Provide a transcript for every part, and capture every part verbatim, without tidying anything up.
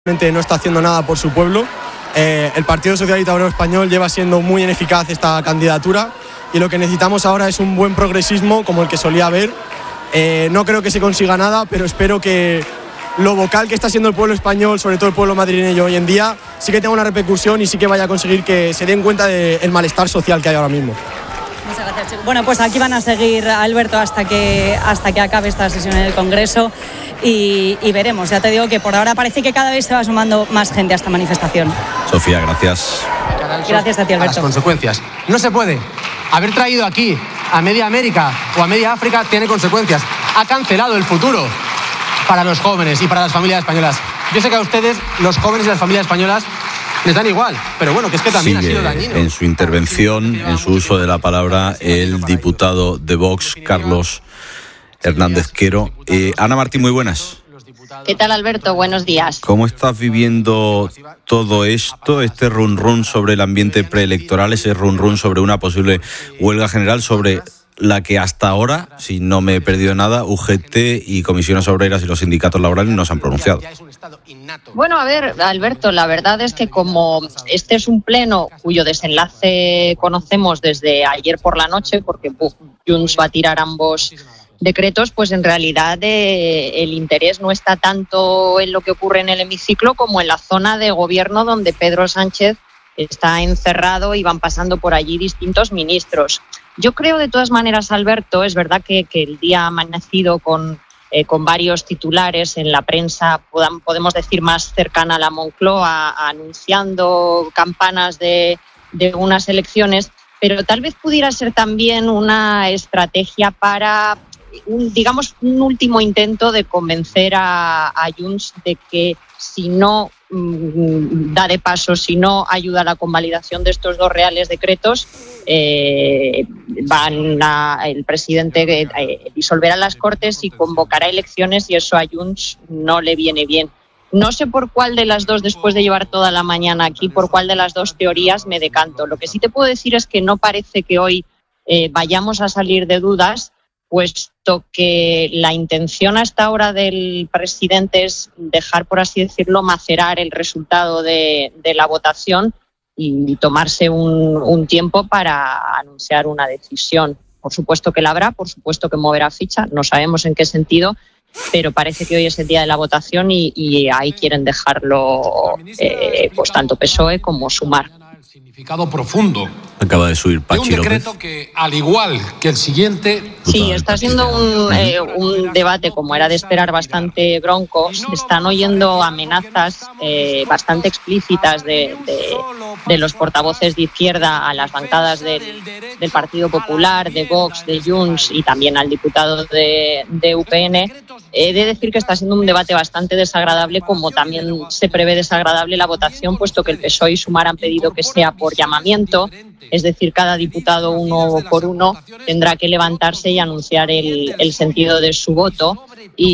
no está haciendo nada por su pueblo. Eh, el Partido Socialista Obrero Español lleva siendo muy ineficaz esta candidatura y lo que necesitamos ahora es un buen progresismo como el que solía haber. Eh, no creo que se consiga nada, pero espero que lo vocal que está siendo el pueblo español, sobre todo el pueblo madrileño hoy en día, sí que tenga una repercusión y sí que vaya a conseguir que se den cuenta del malestar social que hay ahora mismo. Muchas gracias, Chico. Bueno, pues aquí van a seguir, Alberto, hasta que, hasta que acabe esta sesión en el Congreso y, y veremos. Ya te digo que por ahora parece que cada vez se va sumando más gente a esta manifestación. Sofía, gracias. Gracias a ti, Alberto. A las consecuencias. No se puede. Haber traído aquí a media América o a media África tiene consecuencias. Ha cancelado el futuro para los jóvenes y para las familias españolas. Yo sé que a ustedes, los jóvenes y las familias españolas, les dan igual, pero bueno, que es que también Sigue ha sido dañino. En su intervención, en su uso de la palabra, el diputado de Vox, Carlos Hernández Quero. Eh, Ana Martín, muy buenas. ¿Qué tal, Alberto? Buenos días. ¿Cómo estás viviendo todo esto, este run run sobre el ambiente preelectoral, ese run run sobre una posible huelga general, sobre la que hasta ahora, si no me he perdido nada, U G T y comisiones obreras y los sindicatos laborales no se han pronunciado? Bueno, a ver, Alberto, la verdad es que como este es un pleno cuyo desenlace conocemos desde ayer por la noche, porque Junts va a tirar ambos decretos, pues en realidad eh, el interés no está tanto en lo que ocurre en el hemiciclo como en la zona de gobierno donde Pedro Sánchez está encerrado y van pasando por allí distintos ministros. Yo creo, de todas maneras, Alberto, es verdad que, que el día ha amanecido con, eh, con varios titulares en la prensa, podemos decir más cercana a la Moncloa, anunciando campanas de, de unas elecciones, pero tal vez pudiera ser también una estrategia para, un, digamos, un último intento de convencer a, a Junts de que si no mmm, da de paso, si no ayuda a la convalidación de estos dos reales decretos, eh, van a, el presidente eh, disolverá las Cortes y convocará elecciones, y eso a Junts no le viene bien. No sé por cuál de las dos, después de llevar toda la mañana aquí, por cuál de las dos teorías me decanto. Lo que sí te puedo decir es que no parece que hoy eh, vayamos a salir de dudas, puesto que la intención hasta ahora del presidente es dejar, por así decirlo, macerar el resultado de, de la votación y tomarse un, un tiempo para anunciar una decisión. Por supuesto que la habrá, por supuesto que moverá ficha, no sabemos en qué sentido, pero parece que hoy es el día de la votación y, y ahí quieren dejarlo eh, pues tanto P S O E como Sumar. Significado profundo. Acaba de subir Pachi de un decreto López. Que, al igual que el siguiente... Sí, está siendo un, eh, un debate, como era de esperar, bastante bronco. Se están oyendo amenazas eh, bastante explícitas de, de, de los portavoces de izquierda a las bancadas del, del Partido Popular, de Vox, de Junts y también al diputado de, de U P N. He de decir que está siendo un debate bastante desagradable, como también se prevé desagradable la votación, puesto que el P S O E y Sumar han pedido que sea por llamamiento, es decir, cada diputado uno por uno tendrá que levantarse y anunciar el, el sentido de su voto.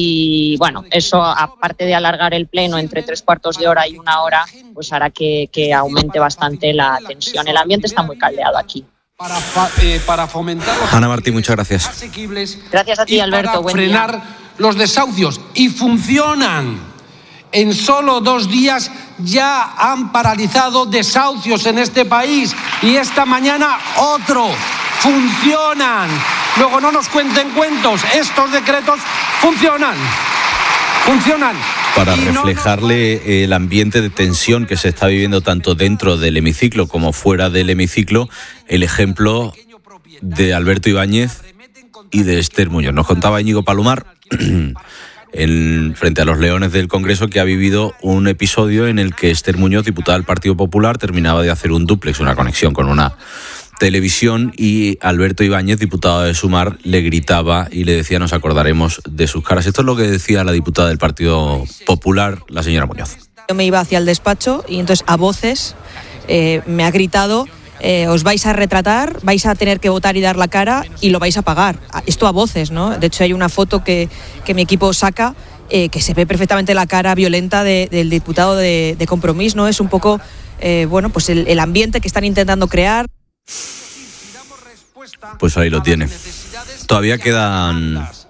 Y bueno, eso, aparte de alargar el pleno entre tres cuartos de hora y una hora, pues hará que, que aumente bastante la tensión. El ambiente está muy caldeado aquí. Para, eh, para fomentar los Ana Martín, muchas gracias. Asequibles. Gracias a ti, Alberto. Para buen frenar día. Los desahucios, y funcionan. En solo dos días ya han paralizado desahucios en este país y esta mañana otro. Funcionan. Luego no nos cuenten cuentos, estos decretos funcionan. Funcionan. Para reflejarle el ambiente de tensión que se está viviendo tanto dentro del hemiciclo como fuera del hemiciclo, el ejemplo de Alberto Ibáñez y de Esther Muñoz. Nos contaba Íñigo Palomar, en, frente a los leones del Congreso, que ha vivido un episodio en el que Esther Muñoz, diputada del Partido Popular, terminaba de hacer un dúplex, una conexión con una televisión, y Alberto Ibáñez, diputado de Sumar, le gritaba y le decía: nos acordaremos de sus caras. Esto es lo que decía la diputada del Partido Popular, la señora Muñoz. Yo me iba hacia el despacho y entonces a voces eh, me ha gritado: Eh, os vais a retratar, vais a tener que votar y dar la cara y lo vais a pagar. Esto a voces, ¿no? De hecho hay una foto que, que mi equipo saca eh, que se ve perfectamente la cara violenta de, del diputado de, de Compromís, ¿no? Es un poco, eh, bueno, pues el, el ambiente que están intentando crear. Pues ahí lo tiene. Todavía quedan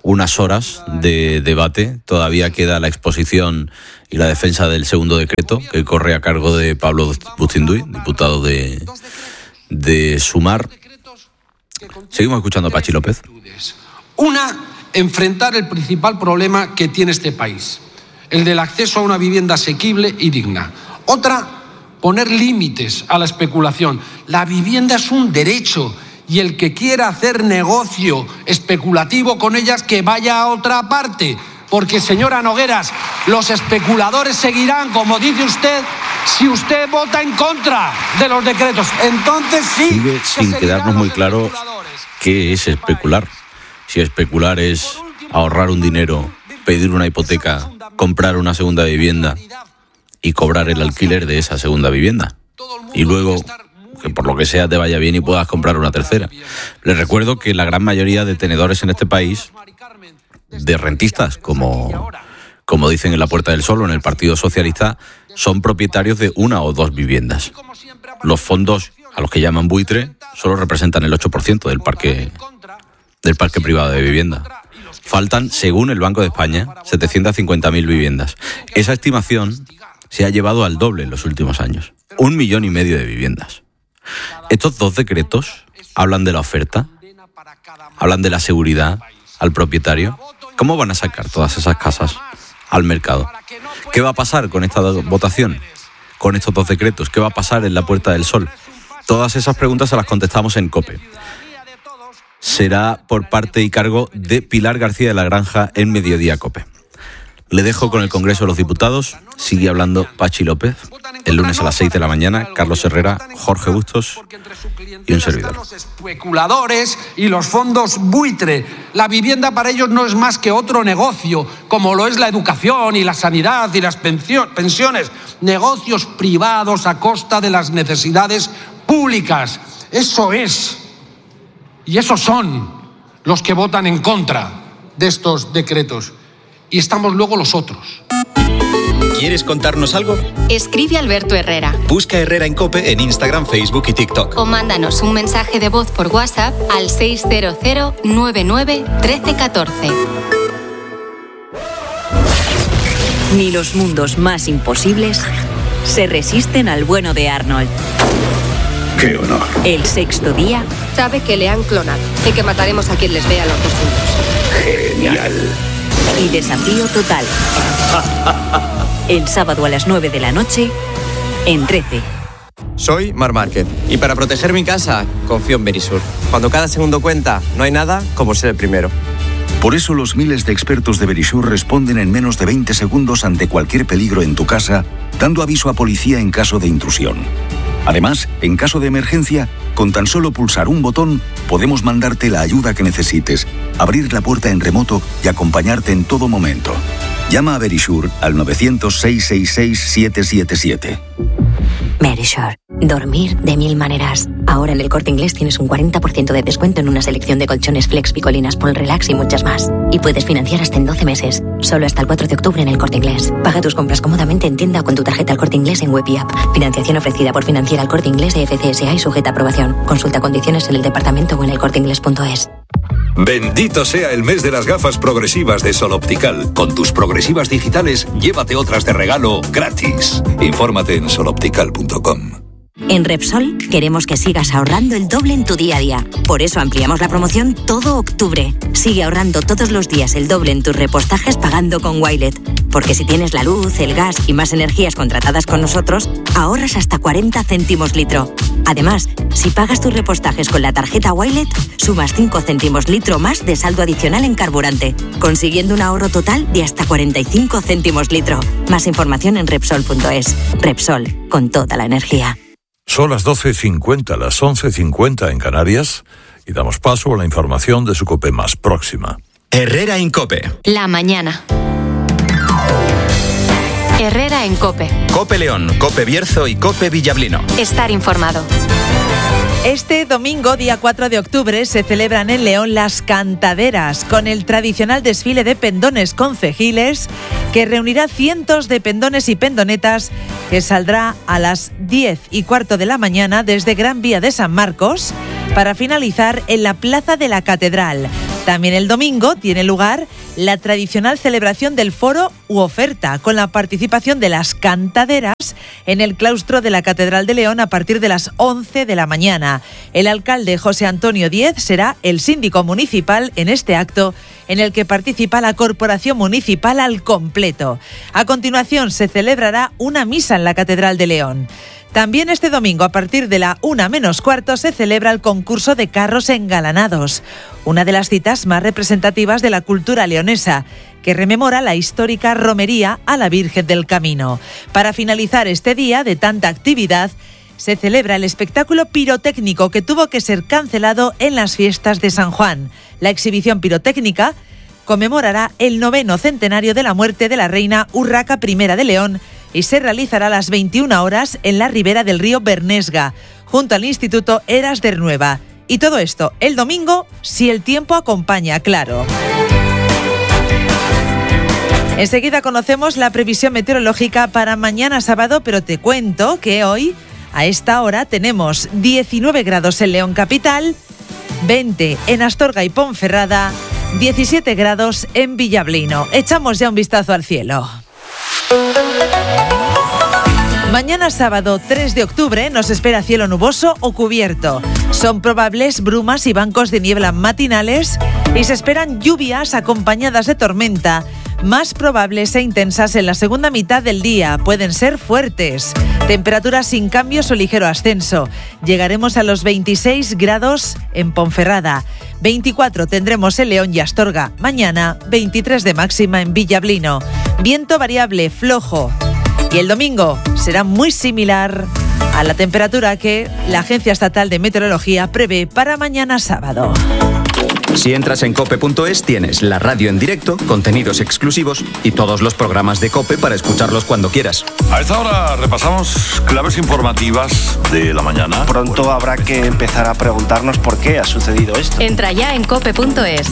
unas horas de debate. Todavía queda la exposición y la defensa del segundo decreto, que corre a cargo de Pablo Bustinduy, diputado de, de Sumar. Seguimos escuchando a Pachi López. Una, enfrentar el principal problema que tiene este país, el del acceso a una vivienda asequible y digna. Otra, poner límites a la especulación. La vivienda es un derecho y el que quiera hacer negocio especulativo con ellas, que vaya a otra parte. Porque, señora Nogueras, los especuladores seguirán, como dice usted, si usted vota en contra de los decretos. Entonces sí. Sigue sin quedarnos muy claro qué es especular. Si especular es ahorrar un dinero, pedir una hipoteca, comprar una segunda vivienda y cobrar el alquiler de esa segunda vivienda. Y luego, que por lo que sea te vaya bien y puedas comprar una tercera. Les recuerdo que la gran mayoría de tenedores en este país, de rentistas, como, como dicen en la Puerta del Sol o en el Partido Socialista, son propietarios de una o dos viviendas. Los fondos, a los que llaman buitre, solo representan el ocho por ciento del parque, del parque privado de vivienda. Faltan, según el Banco de España, setecientas cincuenta mil viviendas. Esa estimación se ha llevado al doble en los últimos años. Un millón y medio de viviendas. Estos dos decretos hablan de la oferta, hablan de la seguridad al propietario. ¿Cómo van a sacar todas esas casas al mercado? ¿Qué va a pasar con esta votación? Con estos dos decretos. ¿Qué va a pasar en la Puerta del Sol? Todas esas preguntas se las contestamos en COPE. Será por parte y cargo de Pilar García de la Granja en Mediodía COPE. Le dejo con el Congreso de los Diputados. Sigue hablando Pachi López. El lunes a las seis de la mañana, Carlos Herrera, Jorge Bustos y un servidor. Los especuladores y los fondos buitre. La vivienda para ellos no es más que otro negocio, como lo es la educación y la sanidad y las pensiones. Negocios privados a costa de las necesidades públicas. Eso es. Y esos son los que votan en contra de estos decretos. Y estamos luego los otros. ¿Quieres contarnos algo? Escribe a Alberto Herrera. Busca Herrera en COPE en Instagram, Facebook y TikTok. O mándanos un mensaje de voz por WhatsApp al seis cero cero nueve nueve uno tres uno cuatro. Ni los mundos más imposibles se resisten al bueno de Arnold. ¡Qué honor! El sexto día. Sabe que le han clonado y que mataremos a quien les vea los dos juntos. ¡Genial! Y Desafío Total. El sábado a las nueve de la noche en trece. Soy Mar Márquez y para proteger mi casa confío en Verisur. Cuando cada segundo cuenta, no hay nada como ser el primero. Por eso los miles de expertos de Verisur responden en menos de veinte segundos ante cualquier peligro en tu casa, dando aviso a policía en caso de intrusión. Además, en caso de emergencia, con tan solo pulsar un botón, podemos mandarte la ayuda que necesites, abrir la puerta en remoto y acompañarte en todo momento. Llama a Verisur al nueve cero cero, seis seis seis, siete siete siete. Verisur. Dormir de mil maneras. Ahora en el Corte Inglés tienes un cuarenta por ciento de descuento en una selección de colchones Flex, Picolinas, Paul Relax y muchas más. Y puedes financiar hasta en doce meses. Solo hasta el cuatro de octubre en el Corte Inglés. Paga tus compras cómodamente en tienda o con tu tarjeta al Corte Inglés en web y app. Financiación ofrecida por Financiera al Corte Inglés e F C S A y sujeta a aprobación. Consulta condiciones en el departamento o en el corte inglés punto es. Bendito sea el mes de las gafas progresivas de Sol Optical. Con tus progresivas digitales, llévate otras de regalo gratis. Infórmate en sol optical punto com. En Repsol queremos que sigas ahorrando el doble en tu día a día. Por eso ampliamos la promoción todo octubre. Sigue ahorrando todos los días el doble en tus repostajes pagando con Wilet. Porque si tienes la luz, el gas y más energías contratadas con nosotros, ahorras hasta cuarenta céntimos litro. Además, si pagas tus repostajes con la tarjeta Wilet, sumas cinco céntimos litro más de saldo adicional en carburante, consiguiendo un ahorro total de hasta cuarenta y cinco céntimos litro. Más información en Repsol punto es. Repsol, con toda la energía. Son las doce cincuenta, las once cincuenta en Canarias y damos paso a la información de su COPE más próxima. Herrera en COPE. La mañana. Herrera en COPE. COPE León, COPE Bierzo y COPE Villablino. Estar informado. Este domingo, día cuatro de octubre, se celebran en León las Cantaderas, con el tradicional desfile de pendones concejiles, que reunirá cientos de pendones y pendonetas, que saldrá a las diez y cuarto de la mañana desde Gran Vía de San Marcos, para finalizar en la Plaza de la Catedral. También el domingo tiene lugar la tradicional celebración del foro u oferta, con la participación de las cantaderas en el claustro de la Catedral de León a partir de las once de la mañana. El alcalde José Antonio Díez será el síndico municipal en este acto, en el que participa la Corporación Municipal al completo. A continuación se celebrará una misa en la Catedral de León. También este domingo, a partir de la una menos cuarto, se celebra el concurso de carros engalanados, una de las citas más representativas de la cultura leonesa, que rememora la histórica romería a la Virgen del Camino. Para finalizar este día de tanta actividad, se celebra el espectáculo pirotécnico que tuvo que ser cancelado en las fiestas de San Juan. La exhibición pirotécnica conmemorará el noveno centenario de la muerte de la reina Urraca I de León y se realizará a las veintiuna horas en la ribera del río Bernesga, junto al Instituto Eras de Nueva. Y todo esto el domingo, si el tiempo acompaña, claro. Enseguida conocemos la previsión meteorológica para mañana sábado, pero te cuento que hoy, a esta hora, tenemos diecinueve grados en León capital, veinte en Astorga y Ponferrada, diecisiete grados en Villablino. Echamos ya un vistazo al cielo. Mañana sábado tres de octubre nos espera cielo nuboso o cubierto. Son probables brumas y bancos de niebla matinales y se esperan lluvias acompañadas de tormenta, más probables e intensas en la segunda mitad del día. Pueden ser fuertes. Temperaturas sin cambios o ligero ascenso. Llegaremos a los veintiséis grados en Ponferrada. veinticuatro tendremos en León y Astorga. Mañana veintitrés de máxima en Villablino. Viento variable, flojo. Y el domingo será muy similar a la temperatura que la Agencia Estatal de Meteorología prevé para mañana sábado. Si entras en cope punto es, tienes la radio en directo, contenidos exclusivos y todos los programas de COPE para escucharlos cuando quieras. A esta hora repasamos claves informativas de la mañana. Pronto habrá que empezar a preguntarnos por qué ha sucedido esto. Entra ya en cope punto es.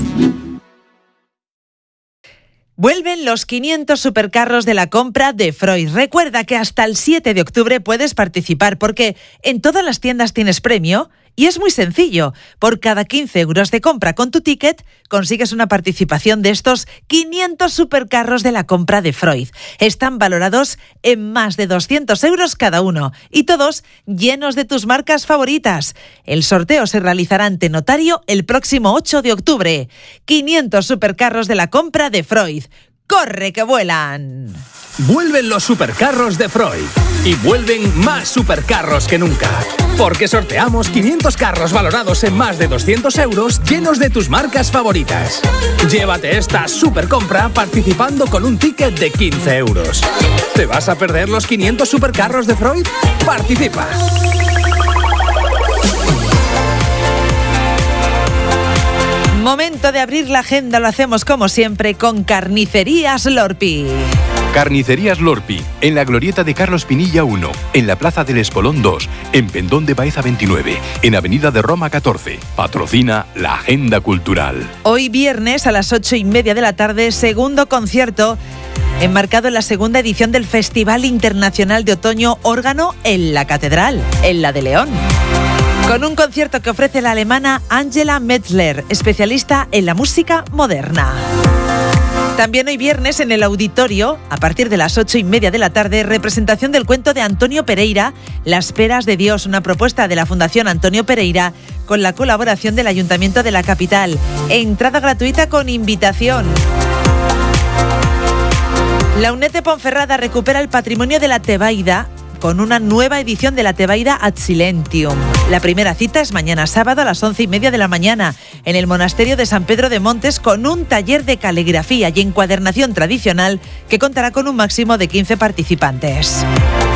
Vuelven los quinientos supercarros de la compra de Freud. Recuerda que hasta el siete de octubre puedes participar porque en todas las tiendas tienes premio y es muy sencillo. Por cada quince euros de compra con tu ticket consigues una participación de estos quinientos supercarros de la compra de Freud. Están valorados en más de doscientos euros cada uno y todos llenos de tus marcas favoritas. El sorteo se realizará ante notario el próximo ocho de octubre. quinientos supercarros de la compra de Freud. ¡Corre que vuelan! Vuelven los supercarros de Freud y vuelven más supercarros que nunca, porque sorteamos quinientos carros valorados en más de doscientos euros llenos de tus marcas favoritas. Llévate esta supercompra participando con un ticket de quince euros. ¿Te vas a perder los quinientos supercarros de Freud? ¡Participa! Momento de abrir la agenda, lo hacemos como siempre con Carnicerías Lorpi. Carnicerías Lorpi, en la glorieta de Carlos Pinilla uno, en la Plaza del Espolón dos, en Pendón de Baeza veintinueve, en Avenida de Roma catorce. Patrocina la Agenda Cultural. Hoy viernes a las ocho y media de la tarde, segundo concierto enmarcado en la segunda edición del Festival Internacional de Otoño Órgano en la Catedral, en la de León. Con un concierto que ofrece la alemana Angela Metzler, especialista en la música moderna. También hoy viernes en el auditorio, a partir de las ocho y media de la tarde, representación del cuento de Antonio Pereira, Las peras de Dios, una propuesta de la Fundación Antonio Pereira con la colaboración del Ayuntamiento de la capital. Entrada gratuita con invitación. La UNED de Ponferrada recupera el patrimonio de la Tebaida con una nueva edición de la Tebaida Ad Silentium. La primera cita es mañana sábado a las once y media de la mañana en el Monasterio de San Pedro de Montes con un taller de caligrafía y encuadernación tradicional que contará con un máximo de quince participantes.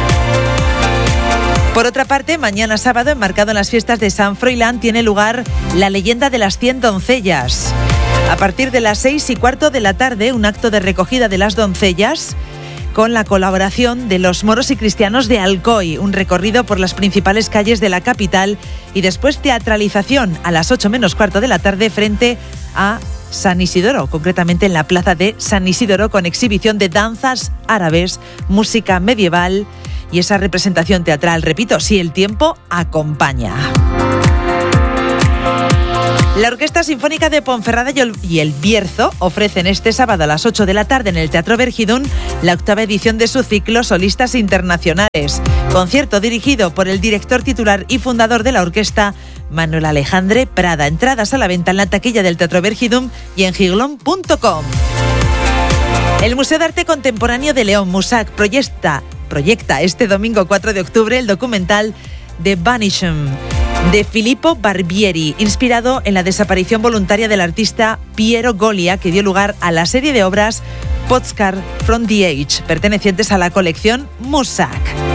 Por otra parte, mañana sábado, enmarcado en las fiestas de San Froilán, tiene lugar la leyenda de las cien doncellas. A partir de las seis y cuarto de la tarde, un acto de recogida de las doncellas con la colaboración de los moros y cristianos de Alcoy, un recorrido por las principales calles de la capital y después teatralización a las ocho menos cuarto de la tarde frente a San Isidoro, concretamente en la plaza de San Isidoro, con exhibición de danzas árabes, música medieval y esa representación teatral, repito, si el tiempo acompaña. La Orquesta Sinfónica de Ponferrada y el Bierzo ofrecen este sábado a las ocho de la tarde en el Teatro Vergidún la octava edición de su ciclo Solistas Internacionales. Concierto dirigido por el director titular y fundador de la orquesta, Manuel Alejandre Prada. Entradas a la venta en la taquilla del Teatro Vergidún y en giglón punto com. El Museo de Arte Contemporáneo de León, Musac, proyecta, proyecta este domingo cuatro de octubre el documental The Vanishing de Filippo Barbieri, inspirado en la desaparición voluntaria del artista Piero Golia, que dio lugar a la serie de obras Postcard from the Age, pertenecientes a la colección Musac.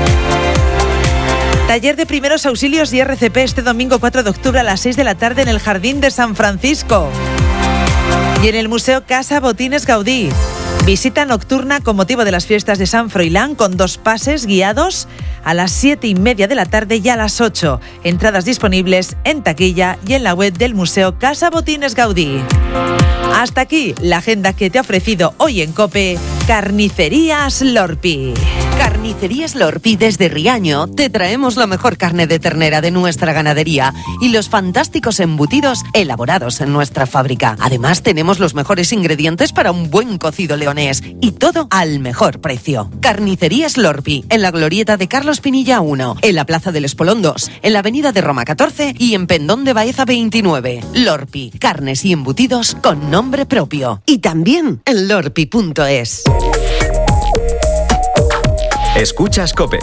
Taller de primeros auxilios y R C P este domingo cuatro de octubre a las seis de la tarde en el Jardín de San Francisco. Y en el Museo Casa Botines Gaudí, visita nocturna con motivo de las fiestas de San Froilán con dos pases guiados a las siete y media de la tarde y a las ocho. Entradas disponibles en taquilla y en la web del Museo Casa Botines Gaudí. Hasta aquí la agenda que te ha ofrecido hoy en COPE Carnicerías Lorpi. Carnicerías Lorpi desde Riaño te traemos la mejor carne de ternera de nuestra ganadería y los fantásticos embutidos elaborados en nuestra fábrica. Además tenemos los mejores ingredientes para un buen cocido leonés y todo al mejor precio. Carnicerías Lorpi en la glorieta de Carlos Pinilla uno, en la Plaza del Espolón dos, en la Avenida de Roma catorce y en Pendón de Baeza veintinueve. Lorpi, carnes y embutidos con nombre propio. Y también en lorpi punto es. Escuchas COPE.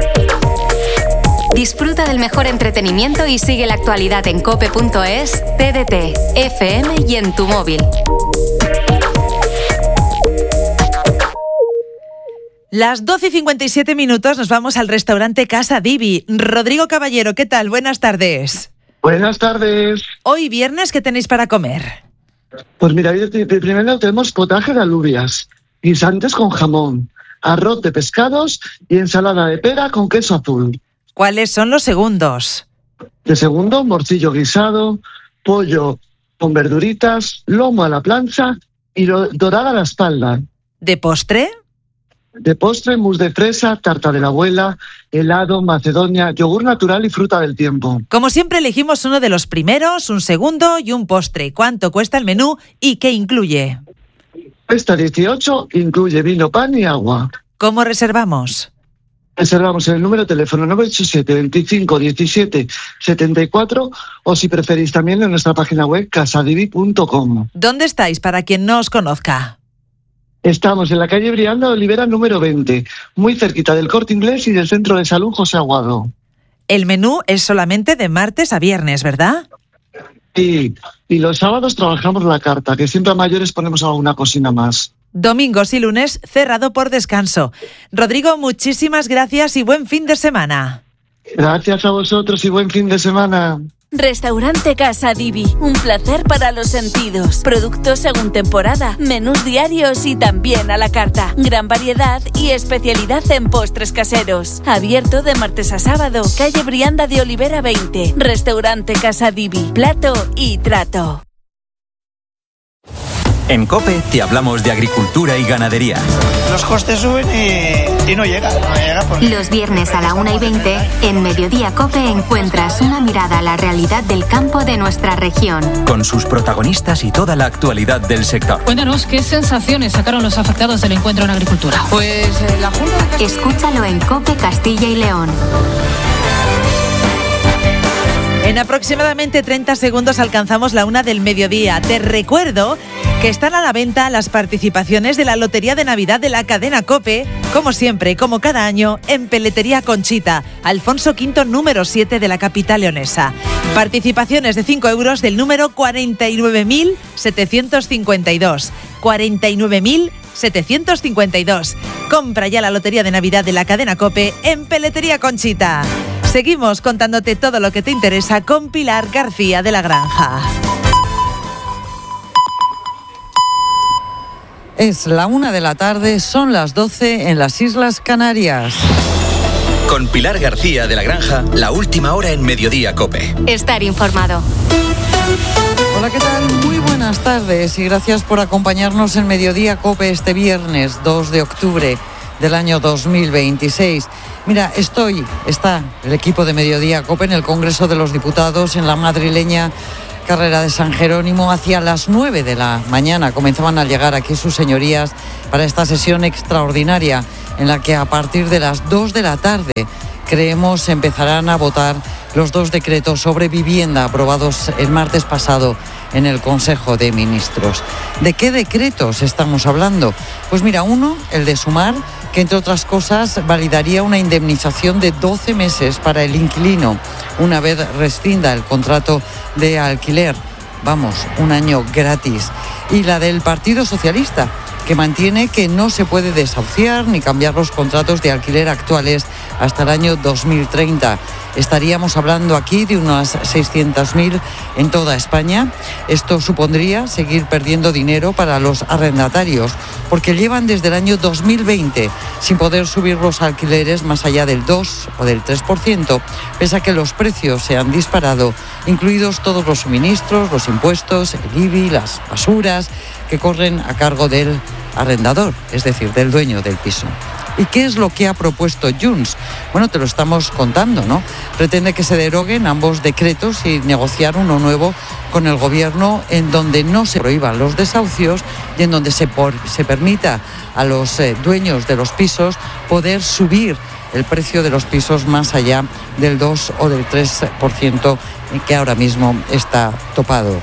Disfruta del mejor entretenimiento y sigue la actualidad en cope punto es, T D T, F M y en tu móvil. Las doce y cincuenta y siete minutos nos vamos al restaurante Casa Divi. Rodrigo Caballero, ¿qué tal? Buenas tardes. Buenas tardes. Hoy viernes, ¿qué tenéis para comer? Pues mira, primero tenemos potaje de alubias, guisantes con jamón, arroz de pescados y ensalada de pera con queso azul. ¿Cuáles son los segundos? De segundo, morcillo guisado, pollo con verduritas, lomo a la plancha y dorada a la espalda. ¿De postre? De postre, mousse de fresa, tarta de la abuela, helado, macedonia, yogur natural y fruta del tiempo. Como siempre elegimos uno de los primeros, un segundo y un postre. ¿Cuánto cuesta el menú y qué incluye? Cuesta dieciocho, incluye vino, pan y agua. ¿Cómo reservamos? Reservamos en el número de teléfono nueve ocho siete, veinticinco, diecisiete, setenta y cuatro o si preferís también en nuestra página web casadivi punto com. ¿Dónde estáis para quien no os conozca? Estamos en la calle Brianda de Olivera número veinte, muy cerquita del Corte Inglés y del Centro de Salud José Aguado. El menú es solamente de martes a viernes, ¿verdad? Sí, y los sábados trabajamos la carta, que siempre a mayores ponemos alguna cocina más. Domingos y lunes cerrado por descanso. Rodrigo, muchísimas gracias y buen fin de semana. Gracias a vosotros y buen fin de semana. Restaurante Casa Divi, un placer para los sentidos. Productos según temporada, menús diarios y también a la carta. Gran variedad y especialidad en postres caseros. Abierto de martes a sábado, calle Brianda de Olivera veinte. Restaurante Casa Divi, plato y trato. En COPE te hablamos de agricultura y ganadería. Los costes suben y, y no llega, no llega porque... Los viernes a la una y veinte, en Mediodía COPE encuentras una mirada a la realidad del campo de nuestra región. Con sus protagonistas y toda la actualidad del sector. Cuéntanos qué sensaciones sacaron los afectados del encuentro en agricultura. Pues eh, la Junta... Escúchalo en COPE Castilla y León. En aproximadamente treinta segundos alcanzamos la una del mediodía. Te recuerdo que están a la venta las participaciones de la Lotería de Navidad de la cadena COPE, como siempre, como cada año, en Peletería Conchita, Alfonso quinto número siete de la capital leonesa. Participaciones de cinco euros del número cuarenta y nueve mil setecientos cincuenta y dos. cuarenta y nueve mil setecientos cincuenta y dos. Compra ya la Lotería de Navidad de la cadena COPE en Peletería Conchita. Seguimos contándote todo lo que te interesa con Pilar García de la Granja. Es la una de la tarde, son las doce en las Islas Canarias. Con Pilar García de la Granja, la última hora en Mediodía COPE. Estar informado. Hola, ¿qué tal? Muy buenas tardes y gracias por acompañarnos en Mediodía COPE este viernes dos de octubre del año dos mil veintiséis. Mira, estoy, está el equipo de Mediodía COPE en el Congreso de los Diputados, en la madrileña carrera de San Jerónimo. Hacia las nueve de la mañana comenzaban a llegar aquí sus señorías para esta sesión extraordinaria en la que a partir de las dos de la tarde creemos empezarán a votar los dos decretos sobre vivienda aprobados el martes pasado en el Consejo de Ministros. ¿De qué decretos estamos hablando? Pues mira, uno, el de Sumar, que entre otras cosas validaría una indemnización de doce meses para el inquilino una vez rescinda el contrato de alquiler. Vamos, un año gratis. Y la del Partido Socialista, que mantiene que no se puede desahuciar ni cambiar los contratos de alquiler actuales hasta el año dos mil treinta. Estaríamos hablando aquí de unas seiscientos mil en toda España. Esto supondría seguir perdiendo dinero para los arrendatarios, porque llevan desde el año dos mil veinte sin poder subir los alquileres más allá del dos o del tres por ciento, pese a que los precios se han disparado, incluidos todos los suministros, los impuestos, el I B I, las basuras, que corren a cargo del arrendador, es decir, del dueño del piso. ¿Y qué es lo que ha propuesto Junts? Bueno, te lo estamos contando, ¿no? Pretende que se deroguen ambos decretos y negociar uno nuevo con el Gobierno en donde no se prohíban los desahucios y en donde se, por, se permita a los eh, dueños de los pisos poder subir el precio de los pisos más allá del dos o del tres por ciento que ahora mismo está topado.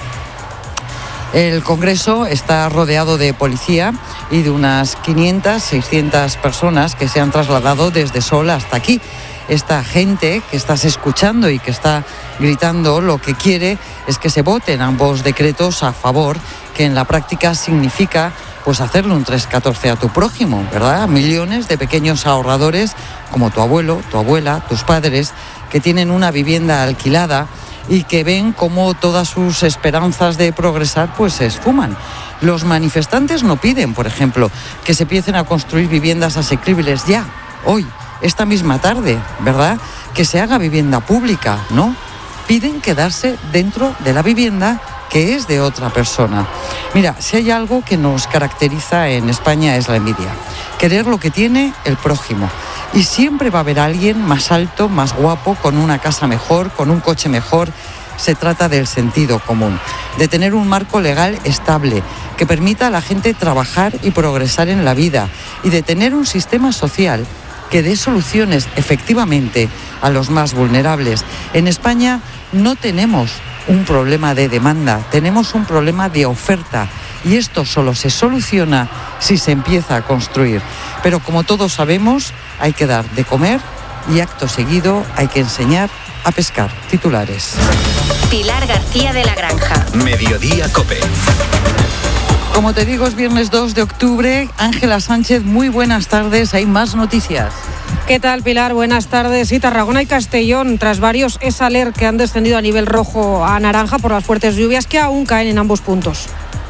El Congreso está rodeado de policía y de unas quinientas, seiscientas personas que se han trasladado desde Sol hasta aquí. Esta gente que estás escuchando y que está gritando lo que quiere es que se voten ambos decretos a favor, que en la práctica significa pues hacerle un tres catorce a tu prójimo, ¿verdad? Millones de pequeños ahorradores como tu abuelo, tu abuela, tus padres, que tienen una vivienda alquilada y que ven cómo todas sus esperanzas de progresar pues se esfuman. Los manifestantes no piden, por ejemplo, que se empiecen a construir viviendas asequibles ya, hoy, esta misma tarde, ¿verdad? Que se haga vivienda pública, ¿no? Piden quedarse dentro de la vivienda que es de otra persona. Mira, si hay algo que nos caracteriza en España es la envidia. Querer lo que tiene el prójimo. Y siempre va a haber alguien más alto, más guapo, con una casa mejor, con un coche mejor. Se trata del sentido común, de tener un marco legal estable que permita a la gente trabajar y progresar en la vida y de tener un sistema social que dé soluciones efectivamente a los más vulnerables. En España no tenemos un problema de demanda, tenemos un problema de oferta y esto solo se soluciona si se empieza a construir. Pero como todos sabemos, hay que dar de comer y acto seguido hay que enseñar a pescar. Titulares. Pilar García de la Granja. Mediodía COPE. Como te digo, es viernes dos de octubre. Ángela Sánchez, muy buenas tardes. Hay más noticias. ¿Qué tal, Pilar? Buenas tardes. Sí, Tarragona y Castellón, tras varios ESALER que han descendido a nivel rojo a naranja por las fuertes lluvias que aún caen en ambos puntos.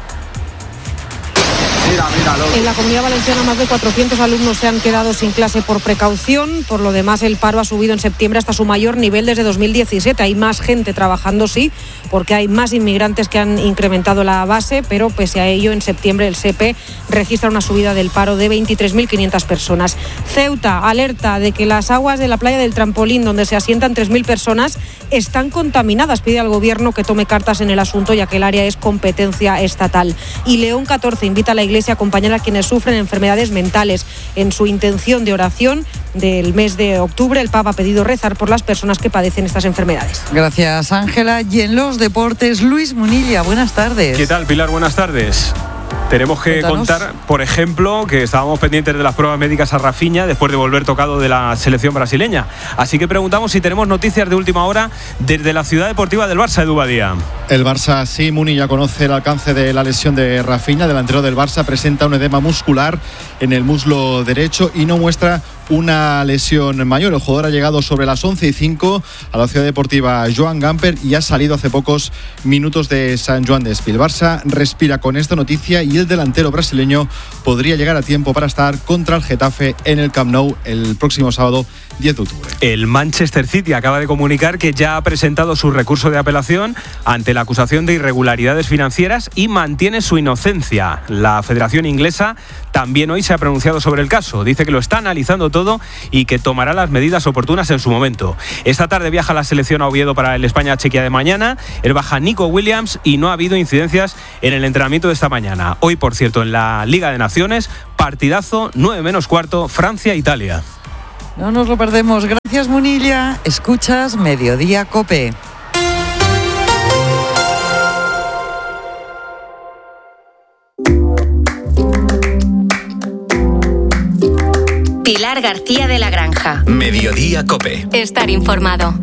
Mira, míralo. En la Comunidad Valenciana más de cuatrocientos alumnos se han quedado sin clase por precaución. Por lo demás, el paro ha subido en septiembre hasta su mayor nivel desde dos mil diecisiete. Hay más gente trabajando, sí, porque hay más inmigrantes que han incrementado la base, pero pese a ello, en septiembre el S E P E registra una subida del paro de veintitrés mil quinientas personas. Ceuta alerta de que las aguas de la playa del Trampolín, donde se asientan tres mil personas, están contaminadas. Pide al gobierno que tome cartas en el asunto, ya que el área es competencia estatal. Y León catorce invita a la Iglesia a acompañar a quienes sufren enfermedades mentales. En su intención de oración del mes de octubre, el Papa ha pedido rezar por las personas que padecen estas enfermedades. Gracias, Ángela. Y en los deportes, Luis Munilla, buenas tardes. ¿Qué tal, Pilar? Buenas tardes. Tenemos que Cuéntanos. contar, por ejemplo, que estábamos pendientes de las pruebas médicas a Rafinha después de volver tocado de la selección brasileña. Así que preguntamos si tenemos noticias de última hora desde la ciudad deportiva del Barça, Edu Badía. El Barça, sí, Muni ya conoce el alcance de la lesión de Rafinha. Delantero del Barça presenta un edema muscular en el muslo derecho y no muestra una lesión mayor. El jugador ha llegado sobre las once y cinco a la ciudad deportiva Joan Gamper y ha salido hace pocos minutos de San Joan de Espí. El Barça respira con esta noticia y el delantero brasileño podría llegar a tiempo para estar contra el Getafe en el Camp Nou el próximo sábado diez de octubre. El Manchester City acaba de comunicar que ya ha presentado su recurso de apelación ante la acusación de irregularidades financieras y mantiene su inocencia. La Federación Inglesa también hoy se ha pronunciado sobre el caso. Dice que lo está analizando todo y que tomará las medidas oportunas en su momento. Esta tarde viaja la selección a Oviedo para el España-Chequia de mañana. El baja Nico Williams y no ha habido incidencias en el entrenamiento de esta mañana. Hoy, por cierto, en la Liga de Naciones, partidazo, nueve menos cuarto, Francia-Italia. No nos lo perdemos. Gracias, Munilla. Escuchas Mediodía COPE. Pilar García de la Granja. Mediodía COPE. Estar informado.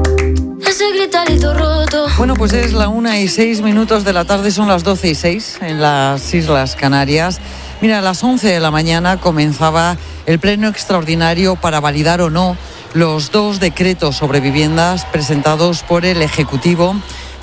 Ese gritarito roto. Bueno, pues es la una y seis minutos de la tarde, son las doce y seis en las Islas Canarias. Mira, a las once de la mañana comenzaba el pleno extraordinario para validar o no los dos decretos sobre viviendas presentados por el Ejecutivo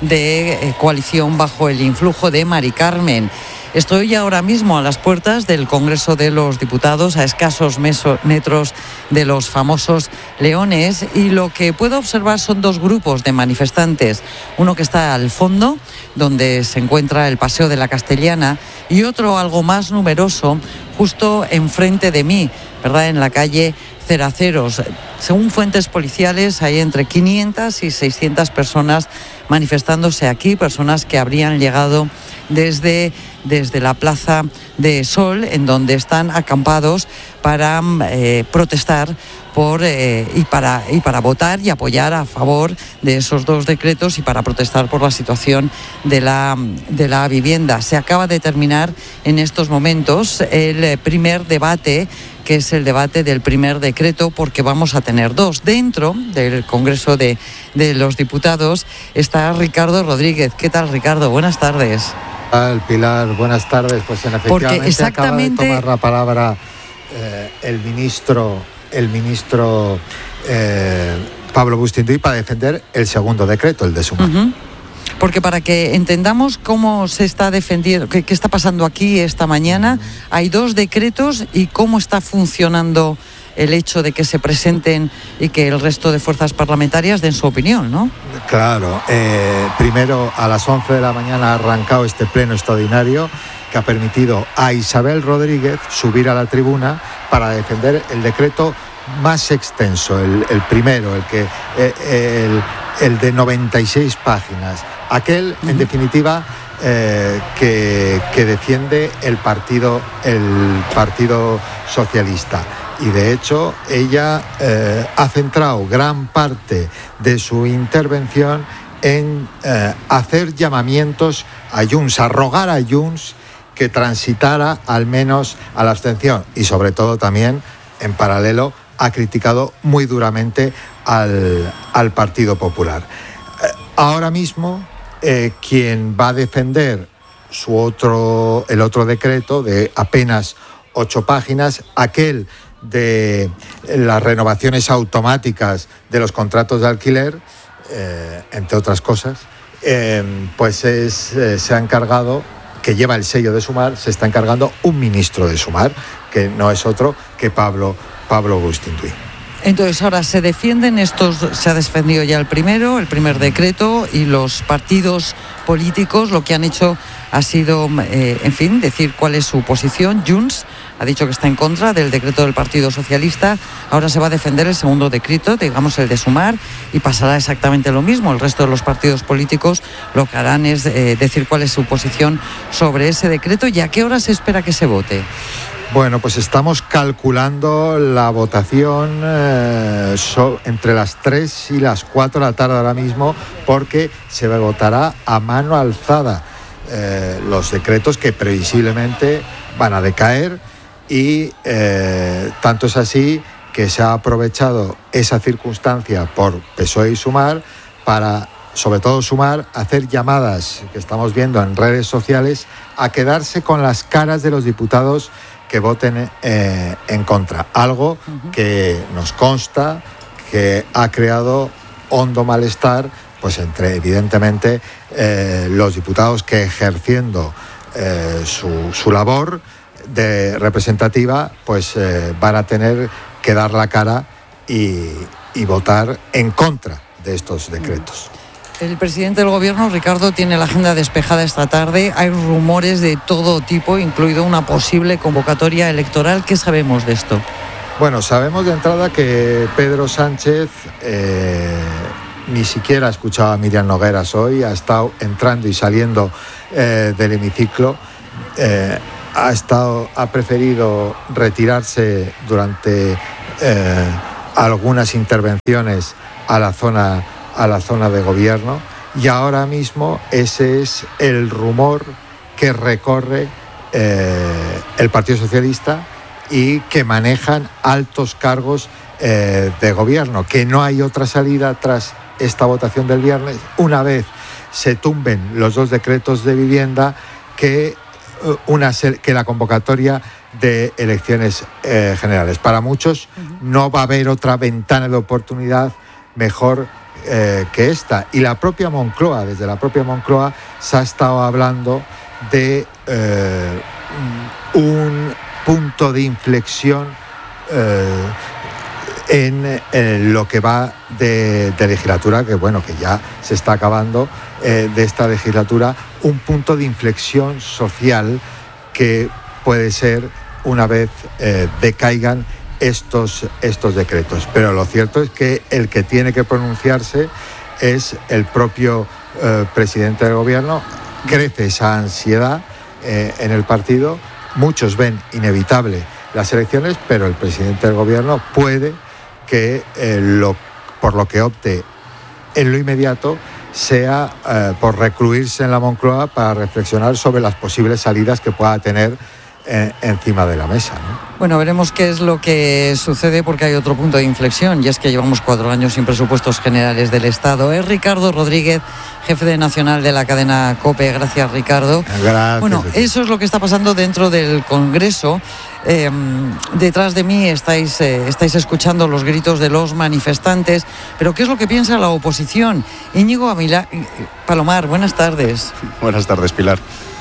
de Coalición bajo el influjo de Mari Carmen. Estoy ahora mismo a las puertas del Congreso de los Diputados, a escasos metros de los famosos leones, y lo que puedo observar son dos grupos de manifestantes. Uno que está al fondo, donde se encuentra el Paseo de la Castellana, y otro algo más numeroso, justo enfrente de mí, ¿verdad?, en la calle Ceraceros. Según fuentes policiales, hay entre quinientas y seiscientas personas manifestándose aquí, personas que habrían llegado desde, desde la Plaza de Sol, en donde están acampados para eh, protestar por eh, y para y para votar y apoyar a favor de esos dos decretos y para protestar por la situación de la de la vivienda. Se acaba de terminar en estos momentos el primer debate, que es el debate del primer decreto, porque vamos a tener dos. Dentro del Congreso de, de los Diputados está Ricardo Rodríguez. ¿Qué tal, Ricardo? Buenas tardes. Pilar, buenas tardes. Pues en efectivamente exactamente... acaba de tomar la palabra eh, el ministro, el ministro eh, Pablo Bustinduy para defender el segundo decreto, el de Sumar. Uh-huh. Porque para que entendamos cómo se está defendiendo, qué, qué está pasando aquí esta mañana, hay dos decretos y cómo está funcionando el hecho de que se presenten y que el resto de fuerzas parlamentarias den su opinión, ¿no? Claro. Eh, primero, a las once de la mañana ha arrancado este pleno extraordinario que ha permitido a Isabel Rodríguez subir a la tribuna para defender el decreto más extenso, el, el primero, el que eh, el, el de noventa y seis páginas. Aquel, en definitiva, eh, que, que defiende el partido, el Partido Socialista. Y de hecho, ella eh, ha centrado gran parte de su intervención en eh, hacer llamamientos a Junts, a rogar a Junts que transitara al menos a la abstención. Y sobre todo también, en paralelo, ha criticado muy duramente al, al Partido Popular. Eh, ahora mismo, eh, quien va a defender su otro, el otro decreto de apenas ocho páginas, aquel de las renovaciones automáticas de los contratos de alquiler, eh, entre otras cosas, eh, pues es, eh, se ha encargado, que lleva el sello de Sumar, se está encargando un ministro de Sumar, que no es otro que Pablo, Pablo Bustinduy. Entonces ahora se defienden estos, se ha defendido ya el primero, el primer decreto, y los partidos políticos lo que han hecho ha sido, eh, en fin, decir cuál es su posición. Junts ha dicho que está en contra del decreto del Partido Socialista. Ahora se va a defender el segundo decreto, digamos el de Sumar, y pasará exactamente lo mismo. El resto de los partidos políticos lo que harán es eh, decir cuál es su posición sobre ese decreto. ¿Y a qué hora se espera que se vote? Bueno, pues estamos calculando la votación eh, so, entre las tres y las cuatro de la tarde ahora mismo, porque se votará a mano alzada eh, los decretos que previsiblemente van a decaer, y eh, tanto es así que se ha aprovechado esa circunstancia por P S O E y Sumar para, sobre todo Sumar, hacer llamadas que estamos viendo en redes sociales a quedarse con las caras de los diputados que voten eh, en contra, algo uh-huh. que nos consta que ha creado hondo malestar, pues entre evidentemente eh, los diputados que, ejerciendo eh, su, su labor de representativa, pues eh, van a tener que dar la cara y, y votar en contra de estos decretos. El presidente del gobierno, Ricardo, tiene la agenda despejada esta tarde. Hay rumores de todo tipo, incluido una posible convocatoria electoral. ¿Qué sabemos de esto? Bueno, sabemos de entrada que Pedro Sánchez eh, ni siquiera ha escuchado a Miriam Nogueras hoy, ha estado entrando y saliendo eh, del hemiciclo, eh, ha, estado, ha preferido retirarse durante eh, algunas intervenciones a la zona a la zona de gobierno, y ahora mismo ese es el rumor que recorre eh, el Partido Socialista y que manejan altos cargos eh, de gobierno, que no hay otra salida tras esta votación del viernes, una vez se tumben los dos decretos de vivienda, que, una, que la convocatoria de elecciones eh, generales. Para muchos no va a haber otra ventana de oportunidad mejor Eh, que esta, y la propia Moncloa, desde la propia Moncloa se ha estado hablando de eh, un punto de inflexión eh, en, en lo que va de, de legislatura, que bueno, que ya se está acabando eh, de esta legislatura, un punto de inflexión social que puede ser una vez eh, decaigan Estos, estos decretos. Pero lo cierto es que el que tiene que pronunciarse es el propio eh, presidente del gobierno. Crece esa ansiedad eh, en el partido. Muchos ven inevitable las elecciones, pero el presidente del gobierno puede que eh, lo, por lo que opte en lo inmediato sea eh, por recluirse en la Moncloa para reflexionar sobre las posibles salidas que pueda tener eh, encima de la mesa, ¿no? Bueno, veremos qué es lo que sucede, porque hay otro punto de inflexión, y es que llevamos cuatro años sin presupuestos generales del Estado. Es Ricardo Rodríguez, jefe de nacional de la cadena COPE. Gracias, Ricardo. Gracias. Bueno, eso es lo que está pasando dentro del Congreso. Eh, detrás de mí estáis, eh, estáis escuchando los gritos de los manifestantes, pero ¿qué es lo que piensa la oposición? Íñigo Amila... Palomar, buenas tardes. Buenas tardes, Pilar.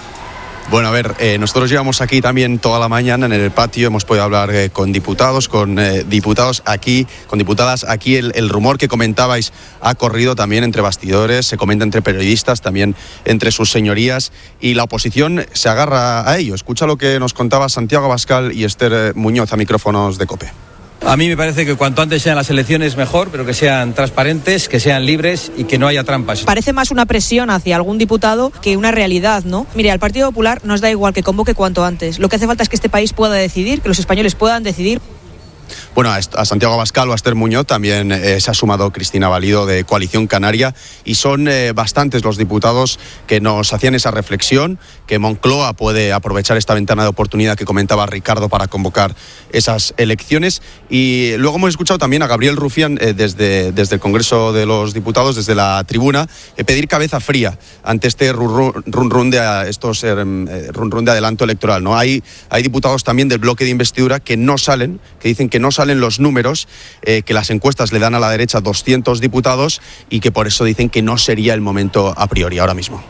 Bueno, a ver, eh, nosotros llevamos aquí también toda la mañana en el patio, hemos podido hablar eh, con diputados, con eh, diputados aquí, con diputadas aquí. El, el rumor que comentabais ha corrido también entre bastidores, se comenta entre periodistas, también entre sus señorías, y la oposición se agarra a ello. Escucha lo que nos contaba Santiago Abascal y Esther Muñoz a micrófonos de COPE. A mí me parece que cuanto antes sean las elecciones mejor, pero que sean transparentes, que sean libres y que no haya trampas. Parece más una presión hacia algún diputado que una realidad, ¿no? Mire, al Partido Popular nos da igual que convoque cuanto antes. Lo que hace falta es que este país pueda decidir, que los españoles puedan decidir. Bueno, a Santiago Abascal o a Esther Muñoz también eh, se ha sumado Cristina Valido de Coalición Canaria, y son eh, bastantes los diputados que nos hacían esa reflexión, que Moncloa puede aprovechar esta ventana de oportunidad que comentaba Ricardo para convocar esas elecciones. Y luego hemos escuchado también a Gabriel Rufián eh, desde, desde el Congreso de los Diputados, desde la tribuna, eh, pedir cabeza fría ante este run run, run de estos eh, run run de adelanto electoral, ¿no? Hay, hay diputados también del bloque de investidura que no salen, que dicen que no salen los números, eh, que las encuestas le dan a la derecha doscientos diputados y que por eso dicen que no sería el momento a priori ahora mismo.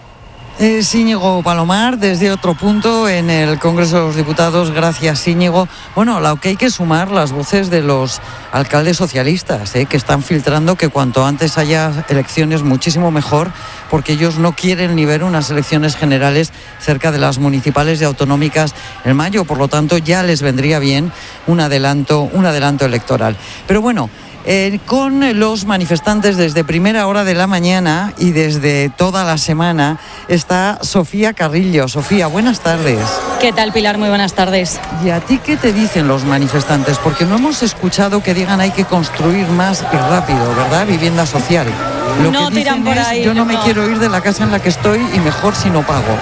Es Íñigo Palomar, desde otro punto en el Congreso de los Diputados. Gracias, Íñigo. Bueno, lo que hay que sumar las voces de los alcaldes socialistas, ¿eh? que están filtrando que cuanto antes haya elecciones muchísimo mejor, porque ellos no quieren ni ver unas elecciones generales cerca de las municipales y autonómicas en mayo. Por lo tanto, ya les vendría bien un adelanto, un adelanto electoral. Pero bueno, Eh, con los manifestantes desde primera hora de la mañana y desde toda la semana está Sofía Carrillo. Sofía, buenas tardes. ¿Qué tal, Pilar? Muy buenas tardes. ¿Y a ti qué te dicen los manifestantes? Porque no hemos escuchado que digan hay que construir más y rápido, ¿verdad? Vivienda social. Lo no que tiran por es, ahí. Yo no, no me no. quiero ir de la casa en la que estoy y mejor si no pago.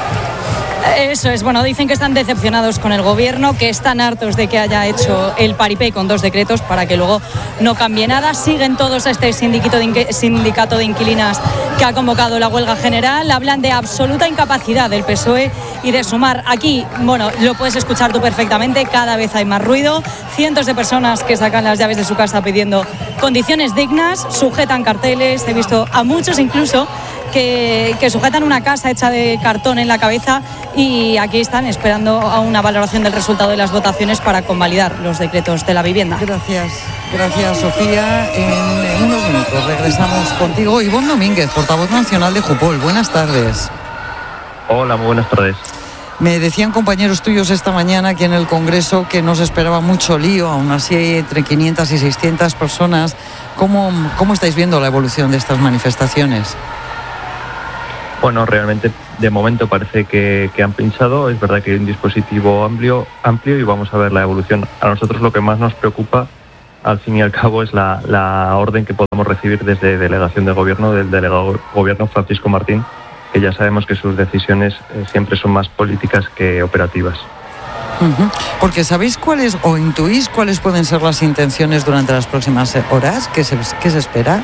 Eso es, bueno, dicen que están decepcionados con el gobierno, que están hartos de que haya hecho el paripé con dos decretos para que luego no cambie nada. Siguen todos a este sindicato de, sindicato de inquilinas que ha convocado la huelga general. Hablan de absoluta incapacidad del P S O E y de sumar. Aquí, bueno, lo puedes escuchar tú perfectamente, cada vez hay más ruido. Cientos de personas que sacan las llaves de su casa pidiendo condiciones dignas, sujetan carteles. He visto a muchos incluso que, que sujetan una casa hecha de cartón en la cabeza y aquí están esperando a una valoración del resultado de las votaciones para convalidar los decretos de la vivienda. Gracias, gracias Sofía. En unos minutos regresamos contigo. Ivonne Domínguez, portavoz nacional de Jupol. Buenas tardes. Hola, muy buenas tardes. Me decían compañeros tuyos esta mañana aquí en el Congreso que no se esperaba mucho lío, aún así entre quinientas y seiscientas personas. ¿Cómo, cómo estáis viendo la evolución de estas manifestaciones? Bueno, realmente de momento parece que, que han pinchado. Es verdad que hay un dispositivo amplio, amplio y vamos a ver la evolución. A nosotros lo que más nos preocupa, al fin y al cabo, es la, la orden que podemos recibir desde delegación de gobierno, del delegado de gobierno Francisco Martín, que ya sabemos que sus decisiones eh, siempre son más políticas que operativas. Uh-huh. Porque ¿sabéis cuáles o intuís cuáles pueden ser las intenciones durante las próximas horas? ¿Qué se, qué se espera?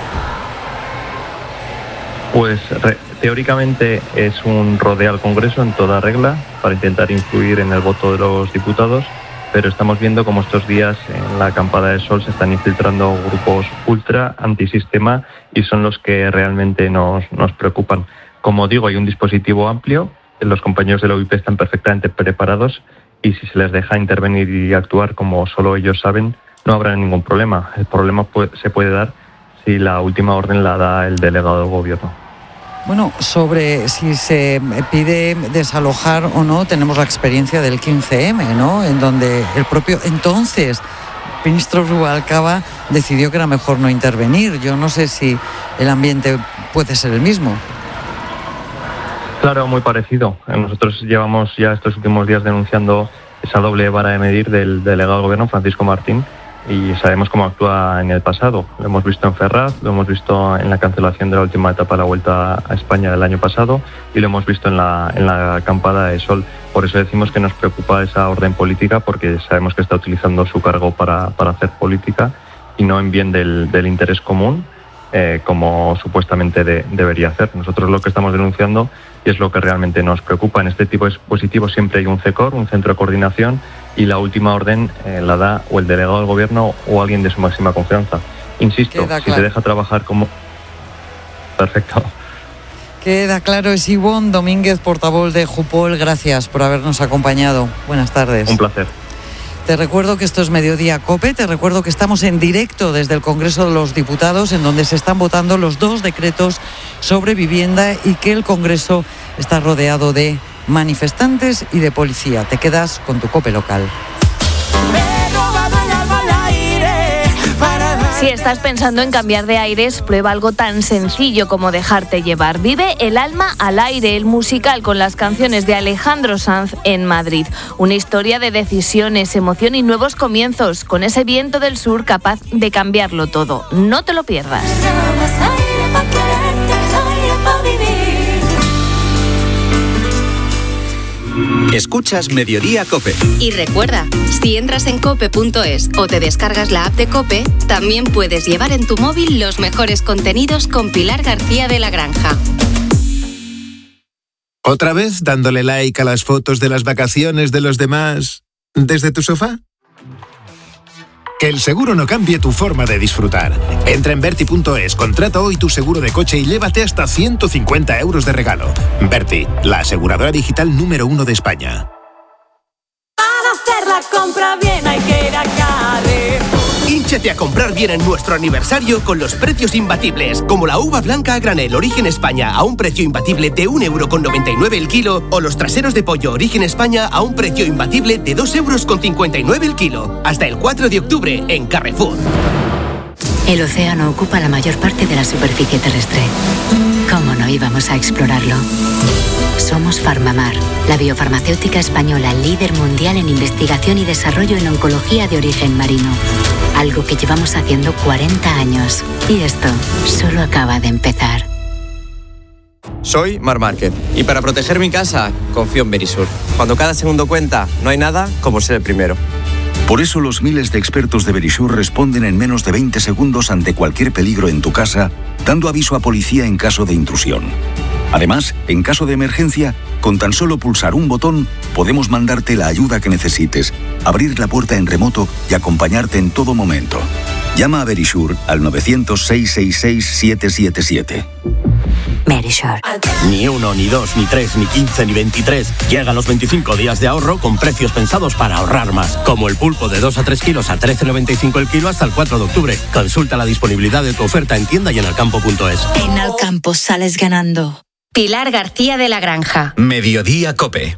Pues re, teóricamente es un rodeo al Congreso en toda regla para intentar influir en el voto de los diputados, pero estamos viendo como estos días en la Acampada de Sol se están infiltrando grupos ultra antisistema y son los que realmente nos, nos preocupan. Como digo, hay un dispositivo amplio, los compañeros de la U I P están perfectamente preparados y si se les deja intervenir y actuar como solo ellos saben, no habrá ningún problema. El problema puede, se puede dar si la última orden la da el delegado del gobierno. Bueno, sobre si se pide desalojar o no, tenemos la experiencia del quince eme, ¿no? En donde el propio entonces ministro Rubalcaba decidió que era mejor no intervenir. Yo no sé si el ambiente puede ser el mismo. Claro, muy parecido. Nosotros llevamos ya estos últimos días denunciando esa doble vara de medir del delegado del gobierno, Francisco Martín, y sabemos cómo actúa en el pasado. Lo hemos visto en Ferraz, lo hemos visto en la cancelación de la última etapa de la Vuelta a España del año pasado y lo hemos visto en la, en la Acampada de Sol. Por eso decimos que nos preocupa esa orden política, porque sabemos que está utilizando su cargo para, para hacer política y no en bien del, del interés común, eh, como supuestamente de, debería hacer. Nosotros lo que estamos denunciando, y es lo que realmente nos preocupa, en este tipo de dispositivos siempre hay un C E C O R, un centro de coordinación, y la última orden eh, la da o el delegado del gobierno o alguien de su máxima confianza. Insisto, Queda si claro. se deja trabajar como... Perfecto. Queda claro, es Ivonne Domínguez, portavoz de Jupol. Gracias por habernos acompañado. Buenas tardes. Un placer. Te recuerdo que esto es Mediodía COPE, te recuerdo que estamos en directo desde el Congreso de los Diputados, en donde se están votando los dos decretos sobre vivienda y que el Congreso está rodeado de manifestantes y de policía. Te quedas con tu COPE local. Si estás pensando en cambiar de aires, prueba algo tan sencillo como dejarte llevar. Vive El alma al aire, el musical con las canciones de Alejandro Sanz en Madrid. Una historia de decisiones, emoción y nuevos comienzos, con ese viento del sur capaz de cambiarlo todo. No te lo pierdas. Escuchas Mediodía COPE. Y recuerda, si entras en cope punto es o te descargas la app de COPE, también puedes llevar en tu móvil los mejores contenidos con Pilar García de la Granja. ¿Otra vez dándole like a las fotos de las vacaciones de los demás desde tu sofá? Que el seguro no cambie tu forma de disfrutar. Entra en Berti punto es, contrata hoy tu seguro de coche y llévate hasta ciento cincuenta euros de regalo. Berti, la aseguradora digital número uno de España. Para hacer la compra bien hay que ir a Carrefour. Hínchate a comprar bien en nuestro aniversario con los precios imbatibles, como la uva blanca a granel Origen España a un precio imbatible de un euro con noventa y nueve el kilo, o los traseros de pollo Origen España a un precio imbatible de dos euros con cincuenta y nueve el kilo. Hasta el cuatro de octubre en Carrefour. El océano ocupa la mayor parte de la superficie terrestre. ¿Cómo no íbamos a explorarlo? Somos Farmamar, la biofarmacéutica española líder mundial en investigación y desarrollo en oncología de origen marino. Algo que llevamos haciendo cuarenta años. Y esto solo acaba de empezar. Soy Mar Márquez y para proteger mi casa confío en Verisur. Cuando cada segundo cuenta, no hay nada como ser el primero. Por eso los miles de expertos de Verisur responden en menos de veinte segundos ante cualquier peligro en tu casa, dando aviso a policía en caso de intrusión. Además, en caso de emergencia, con tan solo pulsar un botón, podemos mandarte la ayuda que necesites, abrir la puerta en remoto y acompañarte en todo momento. Llama a Verisur al nueve cero cero, seis seis seis, siete siete siete. Verisure. Ni uno, ni dos, ni tres, ni quince, ni veintitrés. Llegan los veinticinco días de ahorro con precios pensados para ahorrar más. Como el pulpo de dos a tres kilos a trece noventa y cinco el kilo hasta el cuatro de octubre. Consulta la disponibilidad de tu oferta en tienda y en alcampo punto es. En Alcampo sales ganando. Pilar García de la Granja. Mediodía COPE.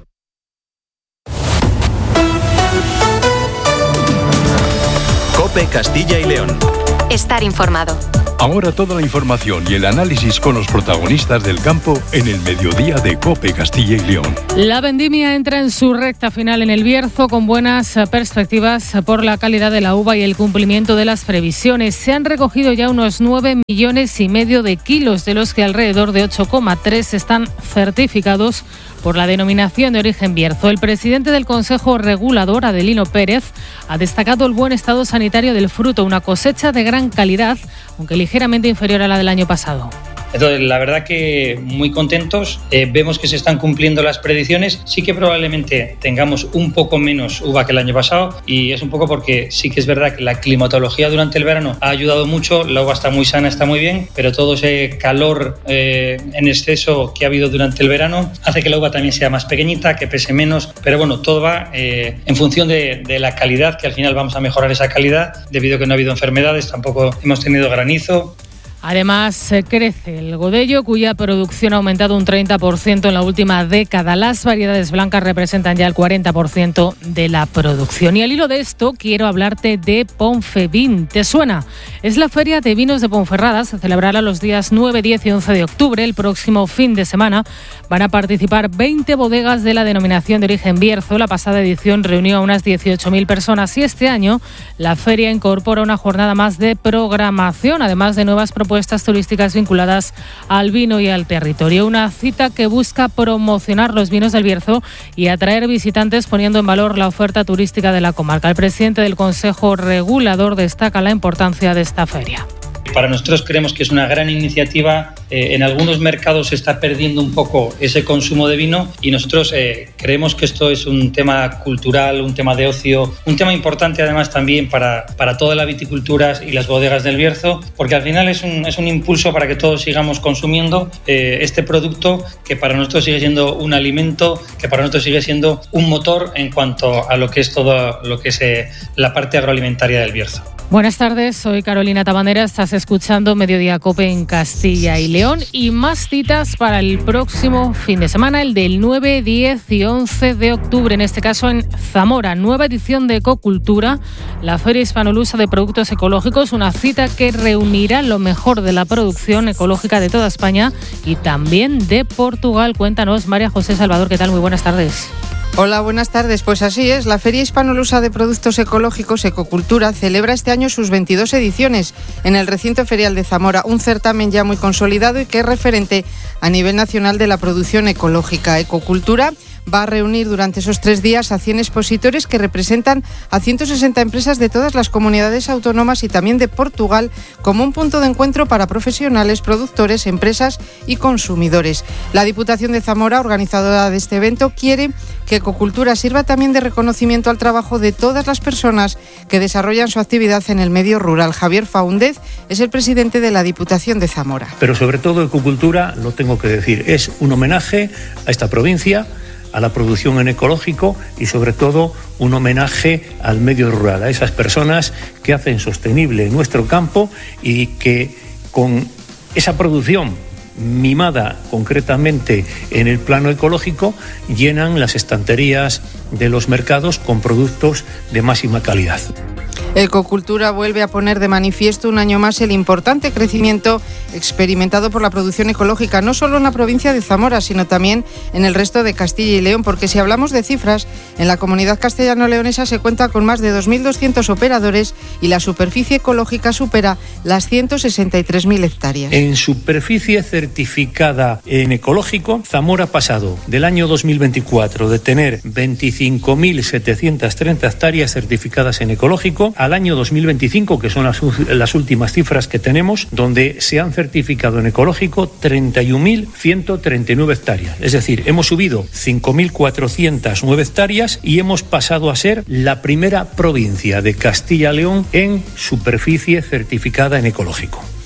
COPE Castilla y León. Estar informado. Ahora toda la información y el análisis con los protagonistas del campo en el mediodía de COPE Castilla y León. La vendimia entra en su recta final en el Bierzo con buenas perspectivas por la calidad de la uva y el cumplimiento de las previsiones. Se han recogido ya unos nueve millones y medio de kilos, de los que alrededor de ocho coma tres están certificados por la denominación de origen Bierzo. El presidente del Consejo Regulador, Adelino Pérez, ha destacado el buen estado sanitario del fruto, una cosecha de gran calidad, aunque ligeramente inferior a la del año pasado. Entonces, la verdad que muy contentos, eh, vemos que se están cumpliendo las predicciones, sí que probablemente tengamos un poco menos uva que el año pasado y es un poco porque sí que es verdad que la climatología durante el verano ha ayudado mucho, la uva está muy sana, está muy bien, pero todo ese calor eh, en exceso que ha habido durante el verano hace que la uva también sea más pequeñita, que pese menos, pero bueno, todo va eh, en función de, de la calidad, que al final vamos a mejorar esa calidad debido a que no ha habido enfermedades, tampoco hemos tenido granizo. Además, crece el godello, cuya producción ha aumentado un treinta por ciento en la última década. Las variedades blancas representan ya el cuarenta por ciento de la producción. Y al hilo de esto, quiero hablarte de Ponfevin. ¿Te suena? Es la Feria de Vinos de Ponferrada. Se celebrará los días nueve, diez y once de octubre. El próximo fin de semana van a participar veinte bodegas de la denominación de origen Bierzo. La pasada edición reunió a unas dieciocho mil personas y este año la feria incorpora una jornada más de programación, además de nuevas propuestas turísticas vinculadas al vino y al territorio. Una cita que busca promocionar los vinos del Bierzo y atraer visitantes poniendo en valor la oferta turística de la comarca. El presidente del Consejo Regulador destaca la importancia de esta feria. Para nosotros creemos que es una gran iniciativa. Eh, en algunos mercados se está perdiendo un poco ese consumo de vino y nosotros eh, creemos que esto es un tema cultural, un tema de ocio, un tema importante además también para, para toda la viticultura y las bodegas del Bierzo, porque al final es un, es un impulso para que todos sigamos consumiendo eh, este producto que para nosotros sigue siendo un alimento, que para nosotros sigue siendo un motor en cuanto a lo que es todo lo que es eh, la parte agroalimentaria del Bierzo. Buenas tardes, soy Carolina Tabanera, estás escuchando Mediodía COPE en Castilla y León y más citas para el próximo fin de semana, el del nueve, diez y once de octubre, en este caso en Zamora, nueva edición de Ecocultura, la Feria Hispanolusa de Productos Ecológicos, una cita que reunirá lo mejor de la producción ecológica de toda España y también de Portugal. Cuéntanos, María José Salvador, ¿qué tal? Muy buenas tardes. Hola, buenas tardes. Pues así es, la Feria Hispanolusa de Productos Ecológicos, Ecocultura, celebra este año sus veintidós ediciones en el recinto ferial de Zamora, un certamen ya muy consolidado y que es referente a nivel nacional de la producción ecológica. Ecocultura va a reunir durante esos tres días a cien expositores que representan a ciento sesenta empresas de todas las comunidades autónomas y también de Portugal como un punto de encuentro para profesionales, productores, empresas y consumidores. La Diputación de Zamora, organizadora de este evento, quiere que Ecocultura sirva también de reconocimiento al trabajo de todas las personas que desarrollan su actividad en el medio rural. Javier Faúndez es el presidente de la Diputación de Zamora. Pero sobre todo Ecocultura, lo tengo que decir, es un homenaje a esta provincia, a la producción en ecológico y sobre todo un homenaje al medio rural, a esas personas que hacen sostenible nuestro campo y que con esa producción mimada concretamente en el plano ecológico llenan las estanterías de los mercados con productos de máxima calidad. Ecocultura vuelve a poner de manifiesto un año más el importante crecimiento experimentado por la producción ecológica, no solo en la provincia de Zamora, sino también en el resto de Castilla y León, porque si hablamos de cifras, en la comunidad castellano-leonesa se cuenta con más de dos mil doscientos operadores y la superficie ecológica supera las ciento sesenta y tres mil hectáreas. En superficie certificada en ecológico, Zamora ha pasado del año dos mil veinticuatro de tener veinticinco mil setecientos treinta hectáreas certificadas en ecológico al año dos mil veinticinco, que son las, las últimas cifras que tenemos, donde se han certificado en ecológico treinta y un mil ciento treinta y nueve hectáreas. Es decir, hemos subido cinco mil cuatrocientas nueve hectáreas y hemos pasado a ser la primera provincia de Castilla y León en superficie certificada en ecológico.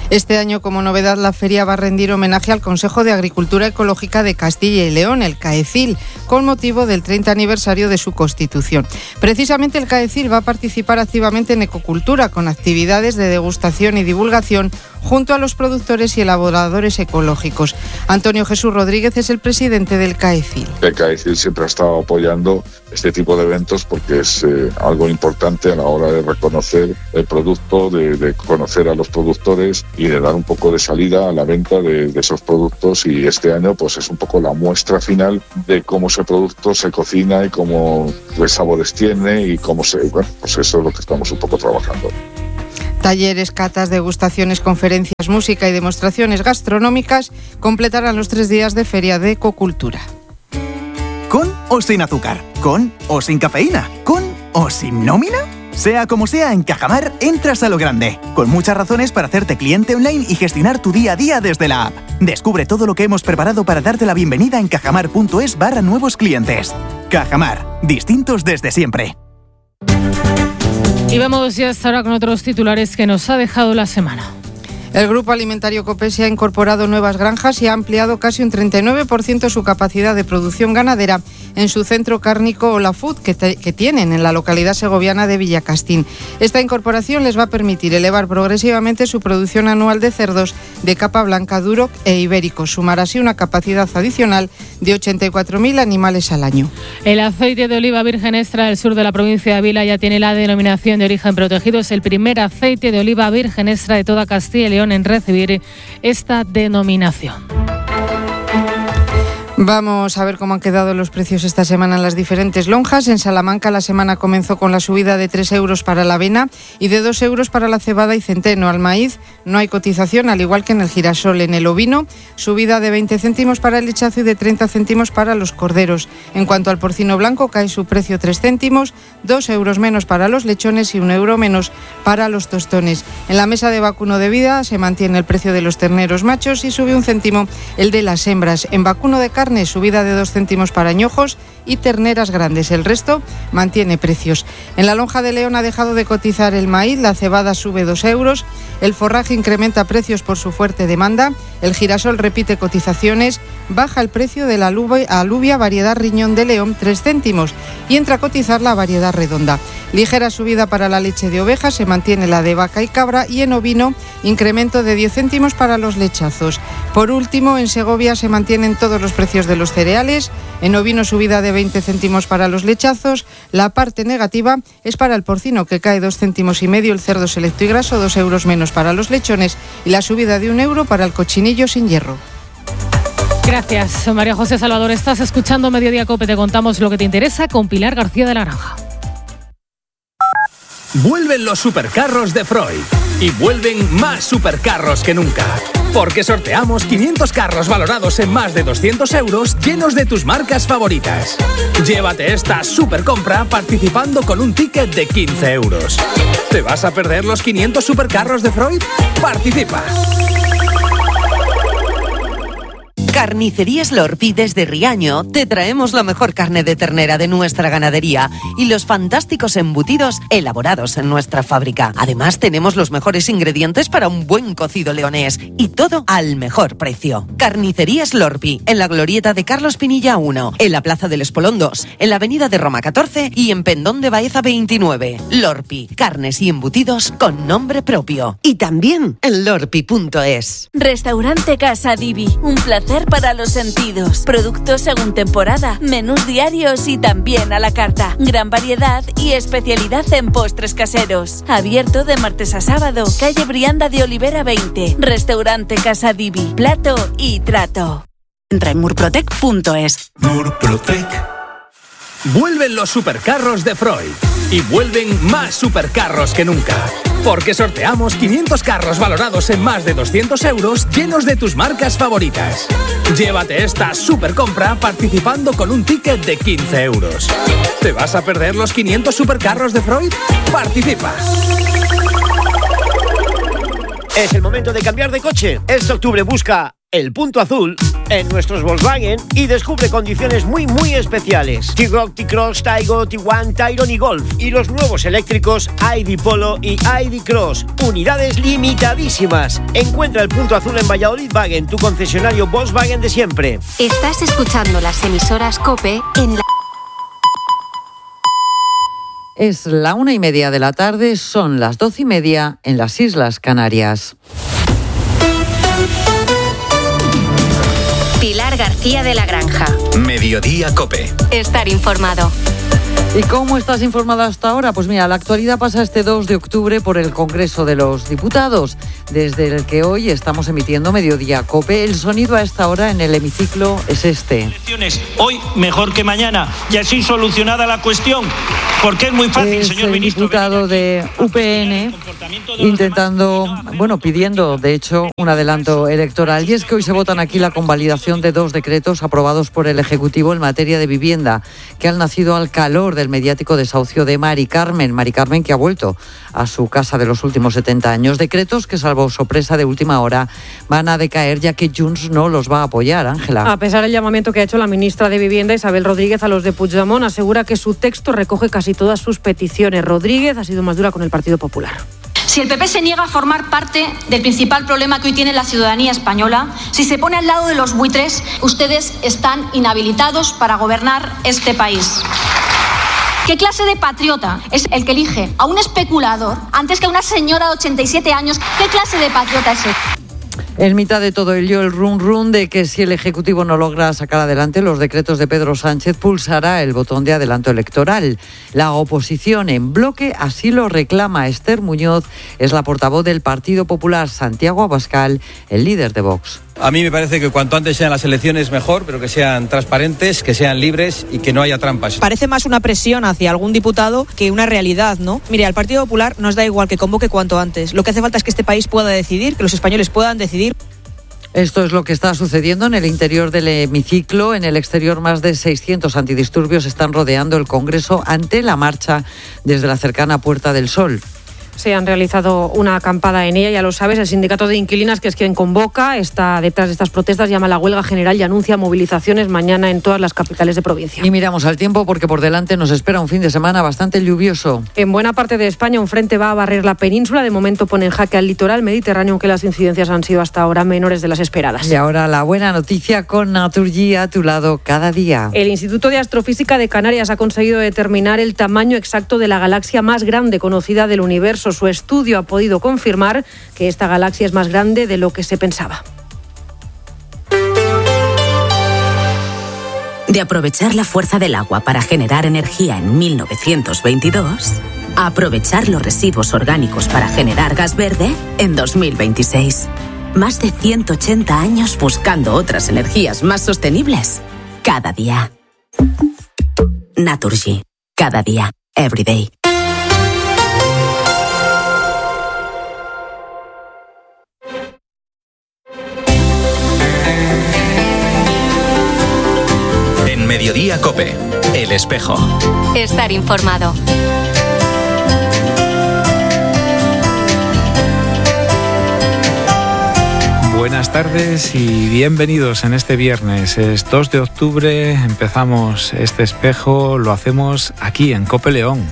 Este año, como novedad, la feria va a rendir homenaje al Consejo de Agricultura Ecológica de Castilla y León, el CAECIL, con motivo del treinta aniversario de su constitución. Precisamente el CAECIL va a participar activamente en ecocultura, con actividades de degustación y divulgación junto a los productores y elaboradores ecológicos. Antonio Jesús Rodríguez es el presidente del CAECIL. El CAECIL siempre ha estado apoyando este tipo de eventos porque es eh, algo importante a la hora de reconocer el producto, de, de conocer a los productores y de dar un poco de salida a la venta de, de esos productos, y este año pues es un poco la muestra final de cómo ese producto se cocina y cómo qué sabores tiene y cómo se... Bueno, pues eso es lo que estamos un poco trabajando. Talleres, catas, degustaciones, conferencias, música y demostraciones gastronómicas completarán los tres días de Feria de Ecocultura. ¿Con o sin azúcar? ¿Con o sin cafeína? ¿Con o sin nómina? Sea como sea, en Cajamar entras a lo grande, con muchas razones para hacerte cliente online y gestionar tu día a día desde la app. Descubre todo lo que hemos preparado para darte la bienvenida en cajamar.es barra nuevos clientes. Cajamar, distintos desde siempre. Y vamos ya hasta ahora con otros titulares que nos ha dejado la semana. El Grupo Alimentario Copese ha incorporado nuevas granjas y ha ampliado casi un treinta y nueve por ciento su capacidad de producción ganadera en su centro cárnico Ola Food que, te, que tienen en la localidad segoviana de Villacastín. Esta incorporación les va a permitir elevar progresivamente su producción anual de cerdos de capa blanca, duro e ibérico. Sumar así una capacidad adicional de ochenta y cuatro mil animales al año. El aceite de oliva virgen extra del sur de la provincia de Ávila ya tiene la denominación de origen protegido. Es el primer aceite de oliva virgen extra de toda Castilla y León en recibir esta denominación. Vamos a ver cómo han quedado los precios esta semana en las diferentes lonjas. En Salamanca la semana comenzó con la subida de tres euros para la avena y de dos euros para la cebada y centeno. Al maíz no hay cotización, al igual que en el girasol. En el ovino, subida de veinte céntimos para el lechazo y de treinta céntimos para los corderos. En cuanto al porcino blanco, cae su precio tres céntimos, dos euros menos para los lechones y un euro menos para los tostones. En la mesa de vacuno de vida se mantiene el precio de los terneros machos y sube un céntimo el de las hembras. En vacuno de carne, subida de dos céntimos para añojos y terneras grandes. El resto mantiene precios. En la lonja de León ha dejado de cotizar el maíz, la cebada sube dos euros, el forraje incrementa precios por su fuerte demanda, el girasol repite cotizaciones, baja el precio de la alubia, alubia variedad Riñón de León tres céntimos y entra a cotizar la variedad redonda. Ligera subida para la leche de oveja, se mantiene la de vaca y cabra, y en ovino incremento de diez céntimos para los lechazos. Por último, en Segovia se mantienen todos los precios de los cereales. En ovino subida de veinte céntimos para los lechazos. La parte negativa es para el porcino, que cae dos céntimos y medio, el cerdo selecto y graso dos euros menos para los lechones y la subida de un euro para el cochinillo sin hierro. Gracias, María José Salvador. Estás escuchando Mediodía Cope. Te contamos lo que te interesa con Pilar García de la Granja. Vuelven los supercarros de Freud y vuelven más supercarros que nunca. Porque sorteamos quinientos carros valorados en más de doscientos euros llenos de tus marcas favoritas. Llévate esta supercompra participando con un ticket de quince euros. ¿Te vas a perder los quinientos supercarros de Freud? ¡Participa! Carnicerías Lorpi desde Riaño te traemos la mejor carne de ternera de nuestra ganadería y los fantásticos embutidos elaborados en nuestra fábrica. Además tenemos los mejores ingredientes para un buen cocido leonés y todo al mejor precio. Carnicerías Lorpi en la glorieta de Carlos Pinilla uno, en la Plaza del Espolón dos, en la Avenida de Roma catorce y en Pendón de Baeza veintinueve. Lorpi, carnes y embutidos con nombre propio. Y también en lorpi punto es. Restaurante Casa Divi, un placer para los sentidos. Productos según temporada, menús diarios y también a la carta. Gran variedad y especialidad en postres caseros. Abierto de martes a sábado. Calle Brianda de Olivera veinte. Restaurante Casa Divi. Plato y trato. Entra en murprotec punto es. Murprotec. Vuelven los supercarros de Freud y vuelven más supercarros que nunca. Porque sorteamos quinientos carros valorados en más de doscientos euros llenos de tus marcas favoritas. Llévate esta supercompra participando con un ticket de quince euros. ¿Te vas a perder los quinientos supercarros de Freud? ¡Participa! Es el momento de cambiar de coche. Este octubre busca el punto azul en nuestros Volkswagen y descubre condiciones muy muy especiales. T-Roc, T-Cross, Taigo, T uno, Tyron y Golf. Y los nuevos eléctricos I D Polo y I D Cross. Unidades limitadísimas. Encuentra el punto azul en Valladolid Wagen, tu concesionario Volkswagen de siempre. Estás escuchando las emisoras COPE en la... Es la una y media de la tarde, son las doce y media en las Islas Canarias. Pilar García de la Granja. Mediodía COPE. Estar informado. ¿Y cómo estás informado hasta ahora? Pues mira, la actualidad pasa este dos de octubre por el Congreso de los Diputados, desde el que hoy estamos emitiendo Mediodía COPE. El sonido a esta hora en el hemiciclo es este. Hoy mejor que mañana y así solucionada la cuestión, porque es muy fácil, es señor el ministro. Diputado de U P N intentando, bueno, pidiendo de hecho un adelanto electoral. Y es que hoy se votan aquí la convalidación de dos decretos aprobados por el Ejecutivo en materia de vivienda, que han nacido al calor de el mediático desahucio de Mari Carmen, Mari Carmen que ha vuelto a su casa de los últimos setenta años. Decretos que, salvo sorpresa de última hora, van a decaer ya que Junts no los va a apoyar. Ángela. A pesar del llamamiento que ha hecho la ministra de Vivienda, Isabel Rodríguez, a los de Puigdemont, asegura que su texto recoge casi todas sus peticiones. Rodríguez ha sido más dura con el Partido Popular. Si el P P se niega a formar parte del principal problema que hoy tiene la ciudadanía española, si se pone al lado de los buitres, ustedes están inhabilitados para gobernar este país. ¿Qué clase de patriota es el que elige a un especulador antes que a una señora de ochenta y siete años? ¿Qué clase de patriota es ese? En mitad de todo ello, el run run de que si el Ejecutivo no logra sacar adelante los decretos de Pedro Sánchez, pulsará el botón de adelanto electoral. La oposición en bloque así lo reclama. Esther Muñoz es la portavoz del Partido Popular. Santiago Abascal, el líder de Vox. A mí me parece que cuanto antes sean las elecciones mejor, pero que sean transparentes, que sean libres y que no haya trampas. Parece más una presión hacia algún diputado que una realidad, ¿no? Mire, al Partido Popular nos da igual que convoque cuanto antes. Lo que hace falta es que este país pueda decidir, que los españoles puedan decidir. Esto es lo que está sucediendo en el interior del hemiciclo. En el exterior, más de seiscientos antidisturbios están rodeando el Congreso ante la marcha desde la cercana Puerta del Sol. Se han realizado una acampada en ella, ya lo sabes, el sindicato de inquilinas, que es quien convoca, está detrás de estas protestas, llama a la huelga general y anuncia movilizaciones mañana en todas las capitales de provincia. Y miramos al tiempo porque por delante nos espera un fin de semana bastante lluvioso. En buena parte de España un frente va a barrer la península, de momento pone en jaque al litoral mediterráneo, aunque las incidencias han sido hasta ahora menores de las esperadas. Y ahora la buena noticia con Naturgy a tu lado cada día. El Instituto de Astrofísica de Canarias ha conseguido determinar el tamaño exacto de la galaxia más grande conocida del universo. Su estudio ha podido confirmar que esta galaxia es más grande de lo que se pensaba. De aprovechar la fuerza del agua para generar energía en mil novecientos veintidós, a aprovechar los residuos orgánicos para generar gas verde en dos mil veintiséis. Más de ciento ochenta años buscando otras energías más sostenibles. Cada día. Naturgy. Cada día. Every day. Mediodía COPE. El espejo. Estar informado. Buenas tardes y bienvenidos en este viernes. Es dos de octubre, empezamos este espejo, lo hacemos aquí en COPE León.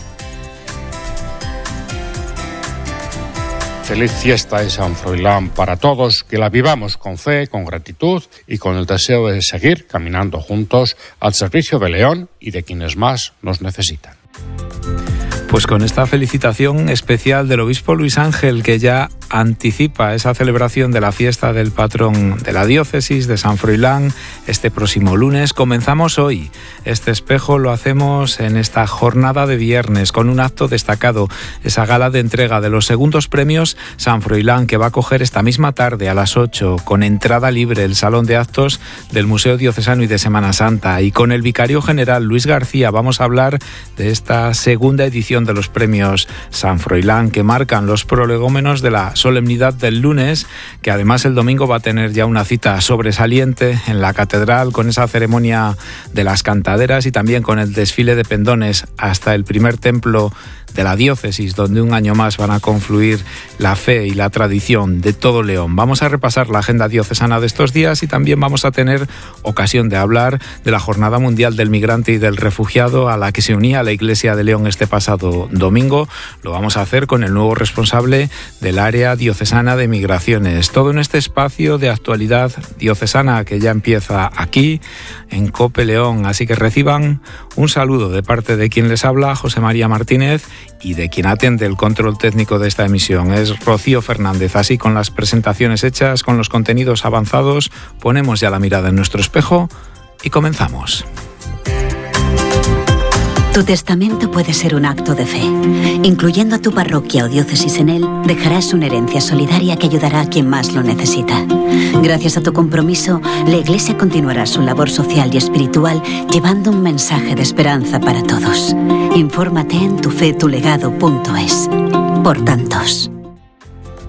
Feliz fiesta de San Froilán para todos, que la vivamos con fe, con gratitud y con el deseo de seguir caminando juntos al servicio de León y de quienes más nos necesitan. Pues con esta felicitación especial del obispo Luis Ángel, que ya anticipa esa celebración de la fiesta del patrón de la diócesis de San Froilán este próximo lunes, comenzamos hoy. Este espejo lo hacemos en esta jornada de viernes con un acto destacado, esa gala de entrega de los segundos premios San Froilán, que va a coger esta misma tarde a las ocho con entrada libre el salón de actos del Museo Diocesano y de Semana Santa. Y con el vicario general Luis García vamos a hablar de esta segunda edición de los premios San Froilán, que marcan los prolegómenos de la solemnidad del lunes, que además el domingo va a tener ya una cita sobresaliente en la catedral con esa ceremonia de las cantaderas y también con el desfile de pendones hasta el primer templo de la diócesis, donde un año más van a confluir la fe y la tradición de todo León. Vamos a repasar la agenda diocesana de estos días y también vamos a tener ocasión de hablar de la Jornada Mundial del Migrante y del Refugiado, a la que se unía la Iglesia de León este pasado domingo. Lo vamos a hacer con el nuevo responsable del área diocesana de migraciones. Todo en este espacio de actualidad diocesana que ya empieza aquí en COPE León. Así que reciban un saludo de parte de quien les habla, José María Martínez, y de quien atiende el control técnico de esta emisión es Rocío Fernández. Así, con las presentaciones hechas, con los contenidos avanzados, ponemos ya la mirada en nuestro espejo y comenzamos. Tu testamento puede ser un acto de fe. Incluyendo a tu parroquia o diócesis en él, dejarás una herencia solidaria que ayudará a quien más lo necesita. Gracias a tu compromiso, la Iglesia continuará su labor social y espiritual, llevando un mensaje de esperanza para todos. Infórmate en tufetulegado punto es. Por tantos.